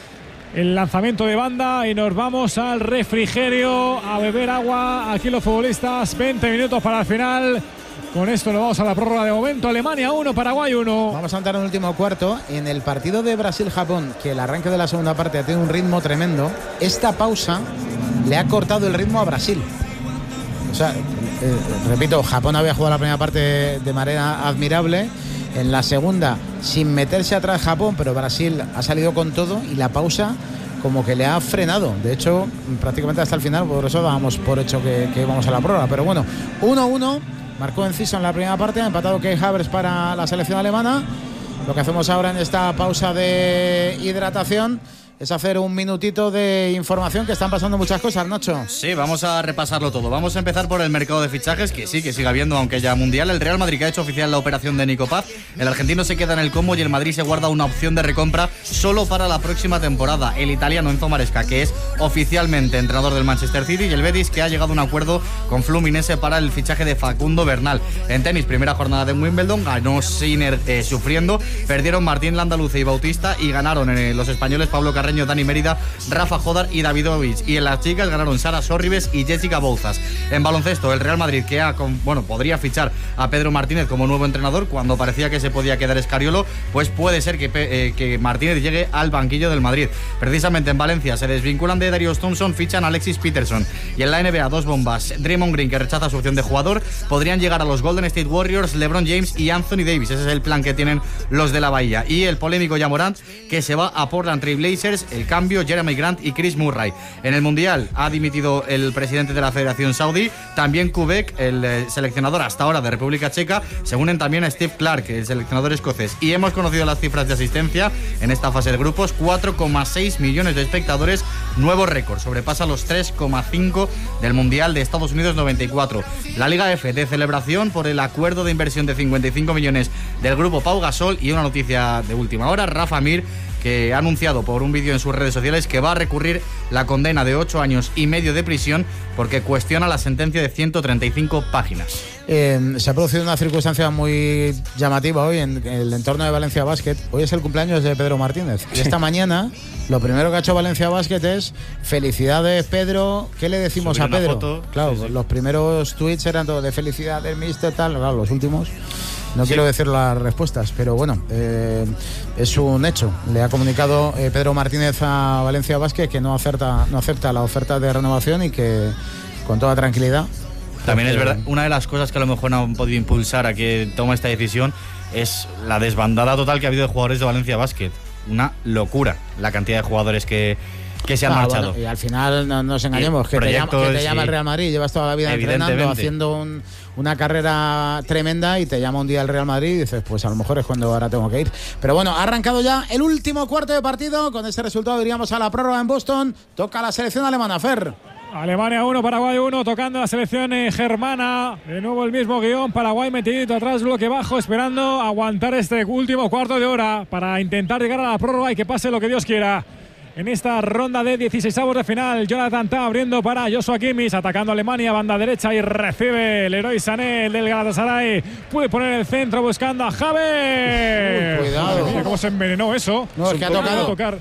el lanzamiento de banda y nos vamos al refrigerio a beber agua. Aquí los futbolistas, 20 minutos para el final. Con esto nos vamos a la prórroga de momento. Alemania 1, Paraguay 1. Vamos a entrar en el último cuarto. En el partido de Brasil-Japón, que el arranque de la segunda parte ha tenido un ritmo tremendo, esta pausa le ha cortado el ritmo a Brasil. O sea, repito, Japón había jugado la primera parte de manera admirable. En la segunda, sin meterse atrás Japón, pero Brasil ha salido con todo y la pausa como que le ha frenado. De hecho, prácticamente hasta el final, por eso dábamos por hecho que íbamos a la prórroga. Pero bueno, 1-1. Marcó Enciso en la primera parte, ha empatado Kai Havertz para la selección alemana. Lo que hacemos ahora en esta pausa de hidratación es hacer un minutito de información, que están pasando muchas cosas, Nacho. Sí, vamos a repasarlo todo. Vamos a empezar por el mercado de fichajes, que sí, que sigue habiendo, aunque ya mundial. El Real Madrid ha hecho oficial la operación de Nico Paz. El argentino se queda en el Como y el Madrid se guarda una opción de recompra solo para la próxima temporada. El italiano Enzo Maresca, que es oficialmente entrenador del Manchester City, y el Betis, que ha llegado a un acuerdo con Fluminense para el fichaje de Facundo Bernal. En tenis, primera jornada de Wimbledon, ganó Sinner sufriendo, perdieron Martín Landaluce y Bautista, y ganaron los españoles Pablo Carreño, Dani Mérida, Rafa Jodar y Davidovich. Y en las chicas ganaron Sara Sorribes y Jessica Bouzas. En baloncesto, el Real Madrid, que podría fichar a Pedro Martínez como nuevo entrenador, cuando parecía que se podía quedar Escariolo, pues puede ser que Martínez llegue al banquillo del Madrid. Precisamente en Valencia se desvinculan de Darius Thompson, fichan a Alexis Peterson. Y en la NBA, dos bombas. Draymond Green, que rechaza su opción de jugador. Podrían llegar a los Golden State Warriors LeBron James y Anthony Davis. Ese es el plan que tienen los de la Bahía. Y el polémico Ja Morant, que se va a Portland Trail Blazers. El cambio, Jeremy Grant y Chris Murray. En el Mundial ha dimitido el presidente de la Federación Saudí. También Kubek, el seleccionador hasta ahora de República Checa. Se unen también a Steve Clark, el seleccionador escocés. Y hemos conocido las cifras de asistencia en esta fase de grupos: 4,6 millones de espectadores, nuevo récord, sobrepasa los 3,5 del Mundial de Estados Unidos 94. La Liga F de celebración por el acuerdo de inversión de 55 millones del grupo Pau Gasol. Y una noticia de última hora: Rafa Mir, que ha anunciado por un vídeo en sus redes sociales que va a recurrir la condena de 8 años y medio de prisión porque cuestiona la sentencia de 135 páginas. Se ha producido una circunstancia muy llamativa hoy en el entorno de Valencia Basket. Hoy es el cumpleaños de Pedro Martínez. Y esta mañana lo primero que ha hecho Valencia Basket es: felicidades, Pedro. ¿Qué le decimos a Pedro? Foto, claro, sí. Los primeros tweets eran todo de felicidades, mister, tal. Claro, los últimos no quiero decir las respuestas, pero bueno, es un hecho. Le ha comunicado Pedro Martínez a Valencia Basket que no acepta la oferta de renovación y que con toda tranquilidad. También es verdad, una de las cosas que a lo mejor no han podido impulsar a que tome esta decisión es la desbandada total que ha habido de jugadores de Valencia Basket. Una locura la cantidad de jugadores que que se han marchado. Bueno, y al final no nos engañemos, que te llama el Real Madrid, llevas toda la vida entrenando, haciendo una carrera tremenda y te llama un día el Real Madrid y dices, pues a lo mejor es cuando ahora tengo que ir. Pero bueno, ha arrancado ya el último cuarto de partido. Con ese resultado iríamos a la prórroga en Boston. Toca la selección alemana, Fer. Alemania 1, Paraguay 1, tocando la selección germana. De nuevo el mismo guión, Paraguay metidito atrás, bloque bajo, esperando aguantar este último cuarto de hora para intentar llegar a la prórroga y que pase lo que Dios quiera. En esta ronda de 16avos de final, Jonathan Tah abriendo para Joshua Kimmich, atacando a Alemania, banda derecha y recibe Leroy Sané, el del Galatasaray. Puede poner el centro buscando a Javier. Cuidado. Mira cómo se envenenó eso. No, es que ha tocado.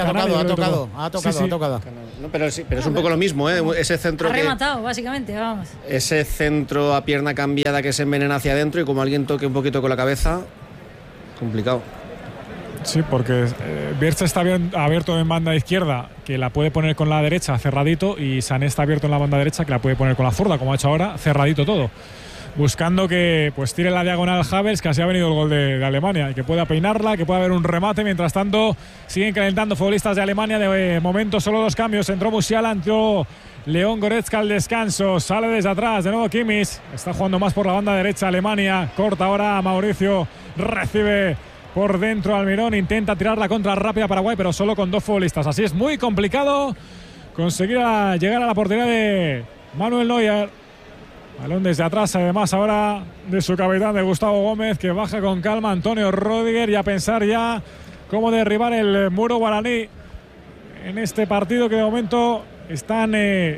Ha tocado. No, pero es un poco lo mismo, ¿eh? Ese centro ha rematado, básicamente, vamos. Ese centro a pierna cambiada que se envenena hacia adentro y como alguien toque un poquito con la cabeza, complicado. Sí, porque Wirtz está abierto en banda izquierda, que la puede poner con la derecha cerradito, y Sané está abierto en la banda derecha, que la puede poner con la zurda, como ha hecho ahora, cerradito todo. Buscando que pues tire la diagonal Havertz, que así ha venido el gol de Alemania, y que pueda peinarla, que pueda haber un remate. Mientras tanto, siguen calentando futbolistas de Alemania. De momento, solo 2 cambios. Entró Musiala, entró León Goretzka al descanso. Sale desde atrás, de nuevo Kimmich. Está jugando más por la banda derecha Alemania. Corta ahora a Mauricio. Recibe por dentro Almirón, intenta tirar la contra rápida Paraguay, pero solo con 2 futbolistas. Así es muy complicado conseguir llegar a la portería de Manuel Neuer. Balón desde atrás, además ahora de su capitán, de Gustavo Gómez, que baja con calma Antonio Rüdiger, y a pensar ya cómo derribar el muro guaraní en este partido, que de momento están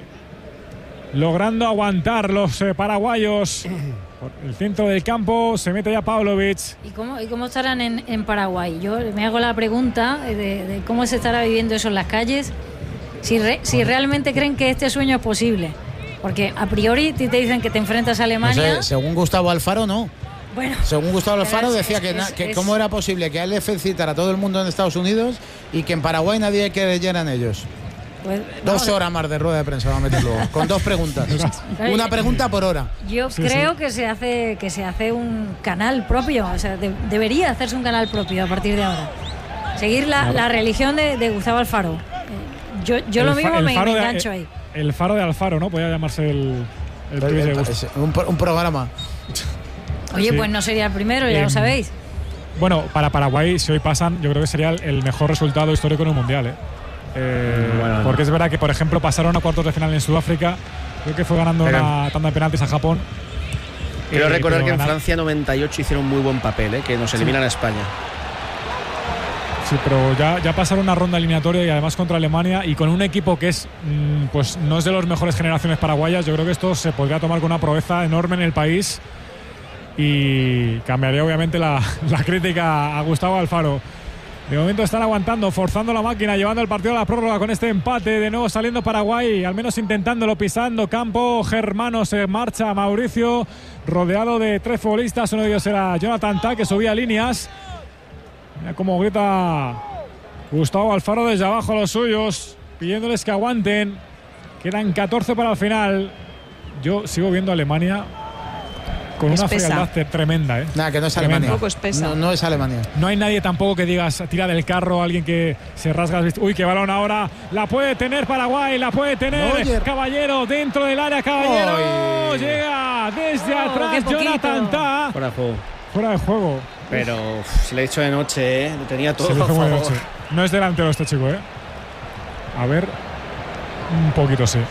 logrando aguantar los paraguayos. Por el centro del campo se mete ya Pavlovic. ¿Y cómo estarán en Paraguay? Yo me hago la pregunta de cómo se estará viviendo eso en las calles, si realmente creen que este sueño es posible. Porque a priori te dicen que te enfrentas a Alemania. No sé, según Gustavo Alfaro, no. Bueno, según Gustavo Alfaro decía que cómo era posible que a él le felicitara a todo el mundo en Estados Unidos y que en Paraguay nadie creyera en ellos. Pues, 2 horas más de rueda de prensa va a meter luego, con 2 preguntas. Una pregunta por hora. Yo creo que se hace un canal propio, o sea, debería hacerse un canal propio a partir de ahora. Seguir la religión de Gustavo Alfaro. Yo lo mismo me engancho ahí. El faro de Alfaro, ¿no? Podría llamarse el un programa. Oye, pues no sería el primero, ya lo sabéis. Bueno, para Paraguay, si hoy pasan, yo creo que sería el mejor resultado histórico en un mundial, porque es verdad que, por ejemplo, pasaron a cuartos de final en Sudáfrica, creo que fue ganando una tanda de penaltis a Japón. Quiero recordar que en Francia 98 hicieron muy buen papel, que nos eliminan a España. Sí, pero ya pasaron una ronda eliminatoria y además contra Alemania, y con un equipo que es pues no es de las mejores generaciones paraguayas. Yo creo que esto se podría tomar con una proeza enorme en el país y cambiaría obviamente la crítica a Gustavo Alfaro. De momento están aguantando, forzando la máquina, llevando el partido a la prórroga con este empate. De nuevo saliendo Paraguay, al menos intentándolo, pisando campo germano. Se marcha Mauricio, rodeado de 3 futbolistas. Uno de ellos era Jonathan Tah, que subía líneas. Mira cómo grita Gustavo Alfaro desde abajo a los suyos, pidiéndoles que aguanten. Quedan 14 para el final. Yo sigo viendo a Alemania con una frialdad tremenda. Nada, que no es Alemania. No es Alemania. No hay nadie tampoco que digas tira del carro, alguien que se rasga. Uy, qué balón ahora. La puede tener Paraguay, la puede tener Caballero dentro del área. Caballero llega desde atrás. Jonathan Tah. Fuera de juego. Pero se le he dicho de noche, lo tenía todo a favor. Noche. No es delantero este chico, A ver, un poquito sí.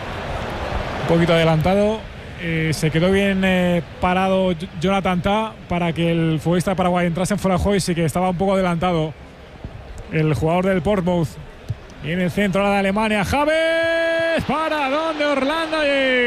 Un poquito adelantado. Se quedó bien parado Jonathan Tah para que el futbolista de Paraguay entrase en fuera de juego, y sí que estaba un poco adelantado el jugador del Portsmouth. Y en el centro de Alemania, Javier, para donde Orlando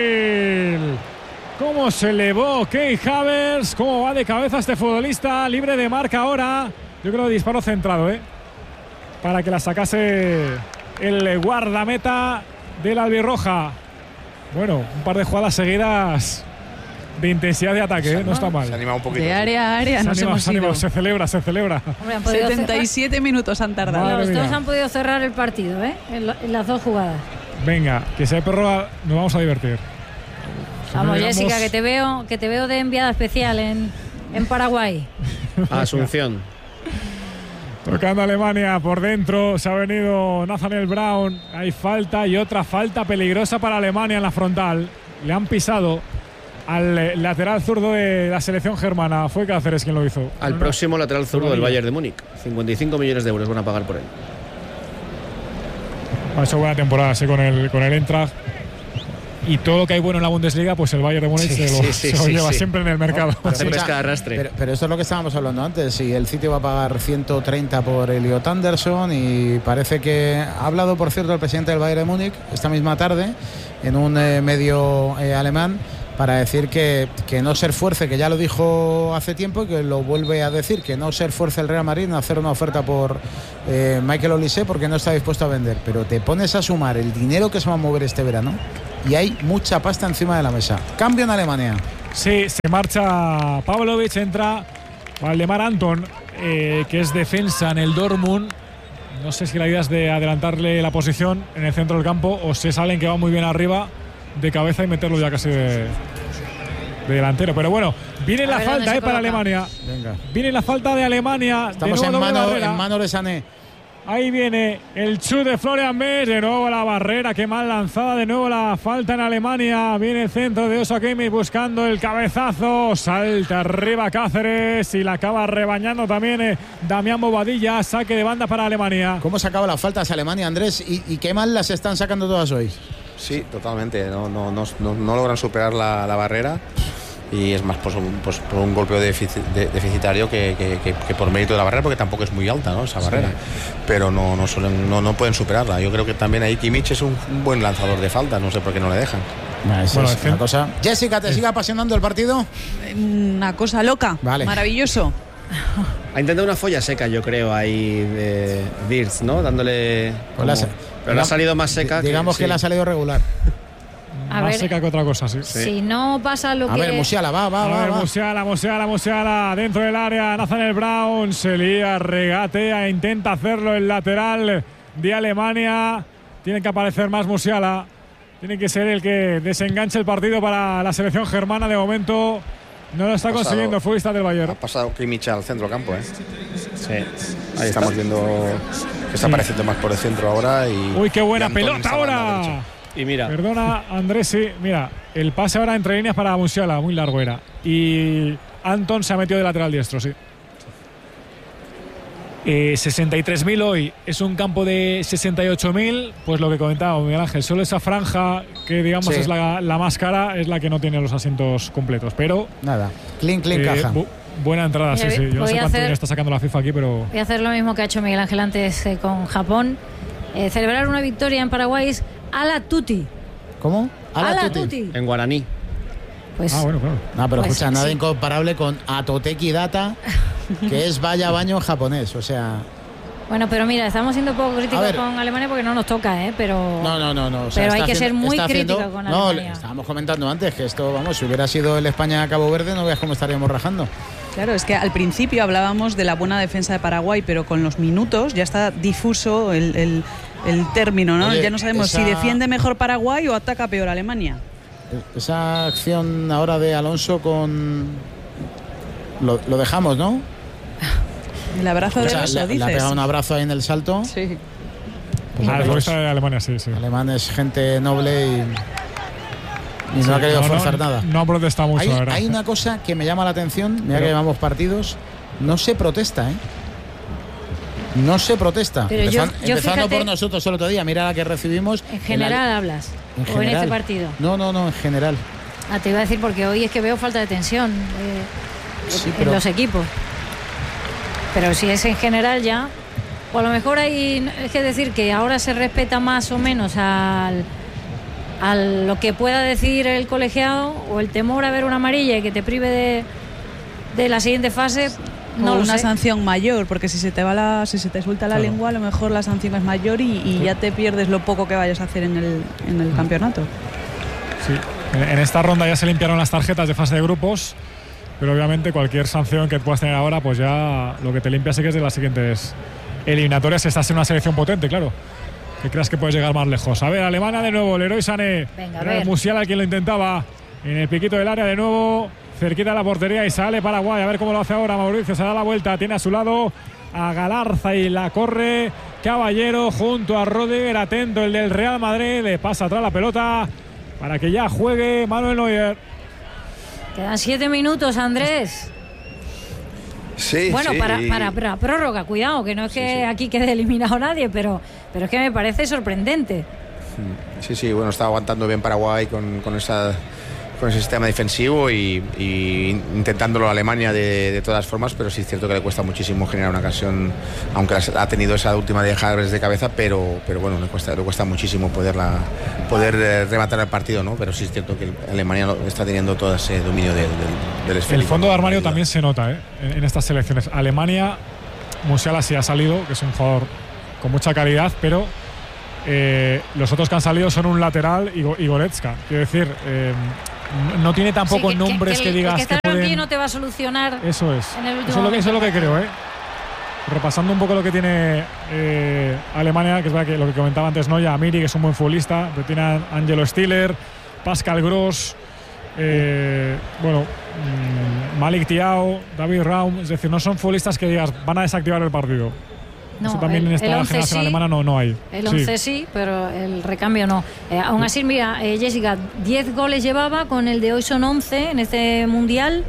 y cómo se elevó Kai Havertz, cómo va de cabeza este futbolista, libre de marca ahora. Yo creo que disparo centrado, para que la sacase el guardameta del albirroja. Bueno, un par de jugadas seguidas de intensidad de ataque, no está mal. Se anima un poquito. De área a área nos hemos ido. Se celebra. Hombre, 77 minutos han tardado. Los dos han podido cerrar el partido, en las 2 jugadas. Venga, que sea prórroga, nos vamos a divertir. Vamos, Jessica, que te veo de enviada especial en Paraguay. Asunción. Tocando Alemania por dentro, se ha venido Nathaniel Brown, hay falta y otra falta peligrosa para Alemania en la frontal. Le han pisado al lateral zurdo de la selección germana. Fue Cáceres quien lo hizo. Al próximo lateral zurdo del Bayern de Múnich. 55 millones de euros van a pagar por él. Ha hecho buena temporada con el Eintracht. Y todo lo que hay bueno en la Bundesliga, pues el Bayern de Múnich se lo lleva siempre en el mercado. Hace pesca de arrastre. Pero esto es lo que estábamos hablando antes. Si el City va a pagar 130 por Elliot Anderson, y parece que ha hablado, por cierto, el presidente del Bayern de Múnich esta misma tarde en un medio alemán, para decir que no se esfuerce, que ya lo dijo hace tiempo y que lo vuelve a decir, que no se esfuerce el Real Madrid en hacer una oferta por Michael Olise, porque no está dispuesto a vender. Pero te pones a sumar el dinero que se va a mover este verano y hay mucha pasta encima de la mesa. Cambio en Alemania. Sí, se marcha Pavlovic, entra Valdemar Anton, que es defensa en el Dortmund. No sé si la idea es de adelantarle la posición en el centro del campo o si es alguien que va muy bien arriba de cabeza y meterlo ya casi de delantero. Pero bueno, viene la falta para Alemania. Venga. Viene la falta de Alemania. Estamos en mano de Sané. Ahí viene el chut de Florian Wirtz, de nuevo la barrera, qué mal lanzada, de nuevo la falta en Alemania. Viene el centro de Joshua Kimmich buscando el cabezazo, salta arriba Cáceres y la acaba rebañando también Damián Bobadilla. Saque de banda para Alemania. ¿Cómo sacaba las faltas Alemania, Andrés? ¿Y qué mal las están sacando todas hoy? Sí, totalmente. No logran superar la barrera. Y es más por un golpeo deficitario que por mérito de la barrera, porque tampoco es muy alta, ¿no?, esa barrera. Sí. Pero no pueden superarla. Yo creo que también ahí Kimmich es un buen lanzador de falta, no sé por qué no le dejan. Es una cosa. Jessica, ¿te sigue apasionando el partido? Una cosa loca, vale. Maravilloso. Ha intentado una folla seca, yo creo, ahí de Wirtz, ¿no? Dándole... Pero le ha salido más seca. Digamos que le ha salido regular. Más seca que otra cosa, sí. Si no pasa lo que... A ver, Musiala, va. Musiala, dentro del área, Nathaniel Brown, se lía, regatea, intenta hacerlo el lateral de Alemania. Tiene que aparecer más Musiala. Tiene que ser el que desenganche el partido para la selección germana. De momento no lo está consiguiendo el futbolista del Bayern. Ha pasado Kimmich al centro campo, ¿eh? Sí. Ahí estamos viendo que está apareciendo más por el centro ahora. Uy, qué buena pelota ahora. Y mira. Perdona, Andrés, sí. Mira, el pase ahora entre líneas para Musiala, muy largo era. Y Anton se ha metido de lateral diestro, sí. 63.000 hoy. Es un campo de 68.000. Pues lo que comentaba Miguel Ángel, solo esa franja que digamos es la más cara, es la que no tiene los asientos completos. Pero nada, clean caja. Buena entrada, sí. Yo no sé cuánto dinero está sacando la FIFA aquí, pero... Voy a hacer lo mismo que ha hecho Miguel Ángel antes con Japón. Celebrar una victoria en Paraguay es ala tutti. ¿Cómo? Ala tutti. En guaraní. Pues, bueno, claro. No, pero pues, escucha, nada incomparable con Atoteki Data, que es vaya baño japonés, o sea... Bueno, pero mira, estamos siendo poco críticos con Alemania porque no nos toca, pero... No. O sea, pero hay que ser muy críticos con Alemania. No, estábamos comentando antes que esto, vamos, si hubiera sido el España-Cabo Verde, no veas cómo estaríamos rajando. Claro, es que al principio hablábamos de la buena defensa de Paraguay, pero con los minutos ya está difuso el término, ¿no? Oye, ya no sabemos si defiende mejor Paraguay o ataca peor Alemania. Esa acción ahora de Alonso con... Lo dejamos, ¿no? El abrazo de Alonso, dices. Le ha pegado un abrazo ahí en el salto. Sí. Pues el futbolista de Alemania, sí. Alemán es gente noble y no ha querido forzar nada. No ha protestado mucho, hay una cosa que me llama la atención, mira que llevamos partidos, no se protesta, ¿eh? No se protesta. Empezando por nosotros el otro día, mira la que recibimos. En general hablas. ¿O en este partido? No, en general. Te iba a decir porque hoy es que veo falta de tensión en los equipos. Pero si es en general ya, o a lo mejor hay que decir que ahora se respeta más o menos a lo que pueda decir el colegiado, o el temor a ver una amarilla y que te prive de la siguiente fase. No, una sanción mayor, porque si se te suelta la lengua, a lo mejor la sanción es mayor y ya te pierdes lo poco que vayas a hacer en el campeonato. Sí, en esta ronda ya se limpiaron las tarjetas de fase de grupos, pero obviamente cualquier sanción que puedas tener ahora, pues ya lo que te limpia sí que es de las siguientes eliminatorias. Estás en una selección potente, claro, que creas que puedes llegar más lejos. A ver, Alemania de nuevo, Leroy Sané. Era Musiala quien lo intentaba en el piquito del área de nuevo, cerquita de la portería, y sale Paraguay. A ver cómo lo hace ahora Mauricio. Se da la vuelta, tiene a su lado a Galarza y la corre Caballero junto a Rüdiger. Atento el del Real Madrid, le pasa atrás la pelota para que ya juegue Manuel Neuer. Quedan 7 minutos, Andrés. Sí, bueno, sí. para prórroga, cuidado, que no es que aquí quede eliminado nadie, pero es que me parece sorprendente. Sí, bueno, está aguantando bien Paraguay con ese sistema defensivo y intentándolo a Alemania de todas formas, pero sí es cierto que le cuesta muchísimo generar una ocasión, aunque ha tenido esa última de Javier de cabeza, pero bueno, le cuesta muchísimo poder rematar el partido, ¿no? Pero sí es cierto que Alemania está teniendo todo ese dominio del esférico. El fondo de armario también se nota en estas selecciones. Alemania, Musiala sí ha salido, que es un jugador con mucha calidad, pero los otros que han salido son un lateral y Goretzka. Quiero decir, no tiene tampoco nombres que digas que estar pueden... aquí no te va a solucionar. Eso es. En el último eso es lo que creo, Repasando un poco lo que tiene Alemania, que es verdad que lo que comentaba antes Noya, Amiri, que es un buen futbolista, pero tiene a Angelo Stiller, Pascal Gross, Malik Thiaw, David Raum, es decir, no son futbolistas que digas van a desactivar el partido. No, eso también en esta generación sí, alemana no hay. El 11 sí, pero el recambio no. Aún así, mira, Jessica, 10 goles llevaba, con el de hoy son 11 en este Mundial.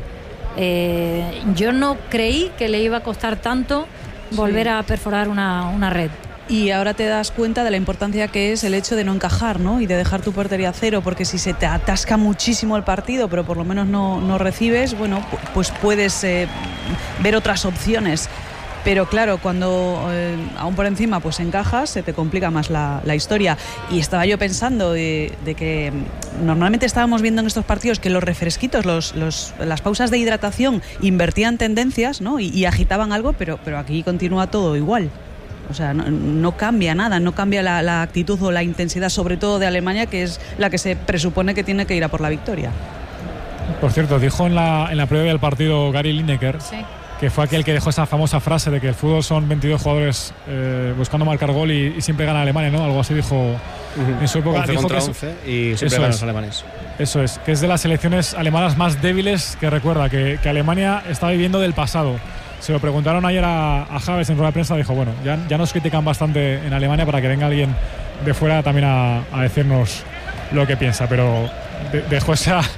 Yo no creí que le iba a costar tanto volver a perforar una red. Y ahora te das cuenta de la importancia que es el hecho de no encajar, ¿no? Y de dejar tu portería a cero, porque si se te atasca muchísimo el partido, pero por lo menos no recibes, bueno, pues puedes ver otras opciones. Pero claro, cuando aún por encima pues encajas, se te complica más la historia. Y estaba yo pensando de que normalmente estábamos viendo en estos partidos que los refresquitos, las pausas de hidratación invertían tendencias, ¿no? Y agitaban algo, pero aquí continúa todo igual. O sea, no cambia nada, no cambia la actitud o la intensidad, sobre todo de Alemania, que es la que se presupone que tiene que ir a por la victoria. Por cierto, dijo en la previa del partido Gary Lineker, sí, que fue aquel que dejó esa famosa frase de que el fútbol son 22 jugadores buscando marcar gol y siempre gana Alemania, ¿no? Algo así dijo en su época. 11 Dijo contra que 11 y siempre ganan los alemanes. Eso es, que es de las selecciones alemanas más débiles que recuerda, que Alemania está viviendo del pasado. Se lo preguntaron ayer a Javes en rueda de prensa, dijo, bueno, ya nos critican bastante en Alemania, para que venga alguien de fuera también a decirnos lo que piensa, pero dejó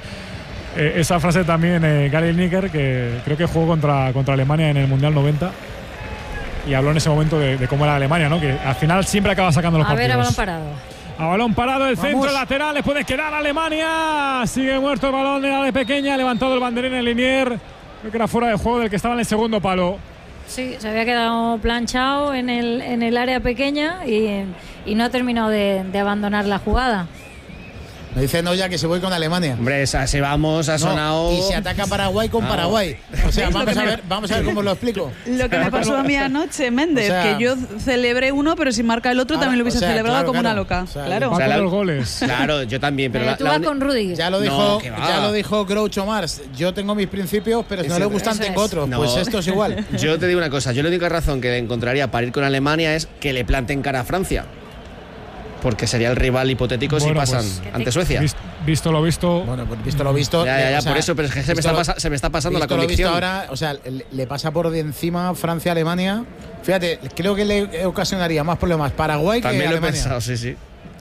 esa frase también Gary Lineker, que creo que jugó contra Alemania en el Mundial 90 y habló en ese momento de cómo era Alemania, ¿no? Que al final siempre acaba sacando los partidos. A balón parado. A balón parado, el centro lateral, le puede quedar a Alemania. Sigue muerto el balón de la de pequeña, ha levantado el banderín en Linier. Creo que era fuera de juego del que estaba en el segundo palo. Sí, se había quedado planchado en el área pequeña y no ha terminado de abandonar la jugada. Me dice Noya que se voy con Alemania. Hombre, así vamos, ha sonado. Y se ataca Paraguay con Paraguay. O sea, vamos a ver cómo lo explico. Lo que me pasó a mí anoche, Méndez, que yo celebré uno, pero si marca el otro también lo hubiese celebrado como una loca. Claro. Va con los goles. Claro, yo también. Pero tú vas con Rüdiger. Ya lo dijo Groucho Marx. Yo tengo mis principios, pero si no le gustan tengo otros. No. Pues esto es igual. Yo te digo una cosa. Yo la única razón que encontraría para ir con Alemania es que le planten cara a Francia. Porque sería el rival hipotético si pasan ante Suecia. Visto lo visto. Bueno, pues visto lo visto. Ya, por eso, pero es que se me está pasando la convicción. Lo visto ahora, o sea, le pasa por de encima Francia-Alemania. Fíjate, creo que le ocasionaría más problemas Paraguay que Alemania. También lo he pensado, sí.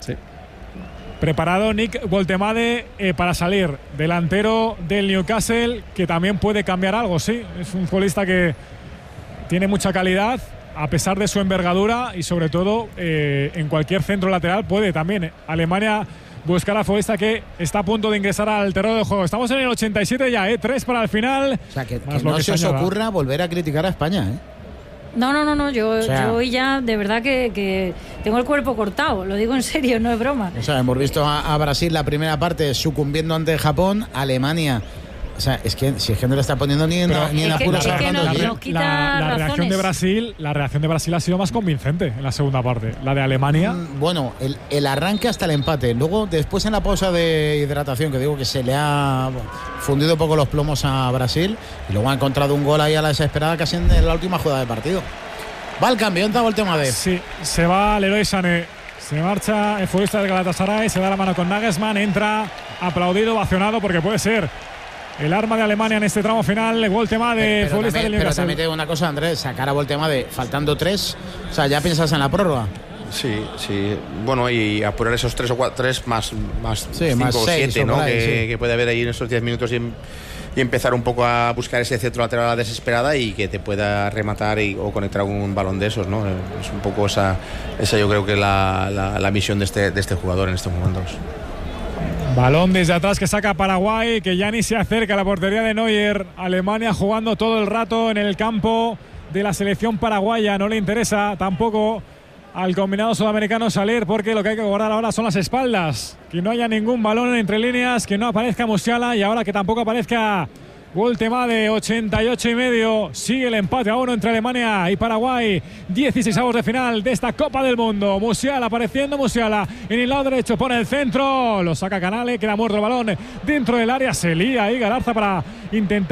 Preparado Nick Woltemade para salir. Delantero del Newcastle, que también puede cambiar algo, sí. Es un futbolista que tiene mucha calidad, a pesar de su envergadura, y sobre todo en cualquier centro lateral puede también Alemania buscar a futbolista que está a punto de ingresar al terreno de juego. Estamos en el 87 ya, 3 para el final. O sea, que no se os ocurra volver a criticar a España, No, yo hoy ya de verdad que tengo el cuerpo cortado, lo digo en serio, no es broma. O sea, hemos visto a Brasil la primera parte sucumbiendo ante Japón, Alemania. O sea, es que no le está poniendo ni en apuros. La reacción de Brasil ha sido más convincente en la segunda parte. La de Alemania. Bueno, el arranque hasta el empate. Luego, después en la pausa de hidratación, que digo que se le ha fundido un poco los plomos a Brasil, y luego ha encontrado un gol ahí a la desesperada casi en la última jugada del partido. Va el cambio, entra Woltemade. Sí, se va Leroy Sané. Se marcha el futbolista del Galatasaray, se da la mano con Nagelsmann, entra aplaudido, ovacionado, porque puede ser el arma de Alemania en este tramo final. Voltemade de futbolista del Newcastle. Pero también te digo una cosa, Andrés, sacar a Voltemade faltando 3, o sea, ya piensas en la prórroga. Sí. Bueno, y apurar esos 3 o 4, 3 más 5 o 7, ¿no? Que puede haber ahí en esos 10 minutos y empezar un poco a buscar ese centro lateral a la desesperada y que te pueda rematar o conectar algún balón de esos, ¿no? Es un poco esa yo creo que la misión de este jugador en estos momentos. Balón desde atrás que saca Paraguay, que ya ni se acerca a la portería de Neuer. Alemania jugando todo el rato en el campo de la selección paraguaya. No le interesa tampoco al combinado sudamericano salir, porque lo que hay que guardar ahora son las espaldas. Que no haya ningún balón entre líneas, que no aparezca Musiala y ahora que tampoco aparezca Voltemade. 88,5. Sigue el empate a 1 entre Alemania y Paraguay. 16avos de final de esta Copa del Mundo. Musiala apareciendo, Musiala en el lado derecho, pone el centro, lo saca Canale, queda muerto el balón dentro del área, se lía ahí Galarza para intentar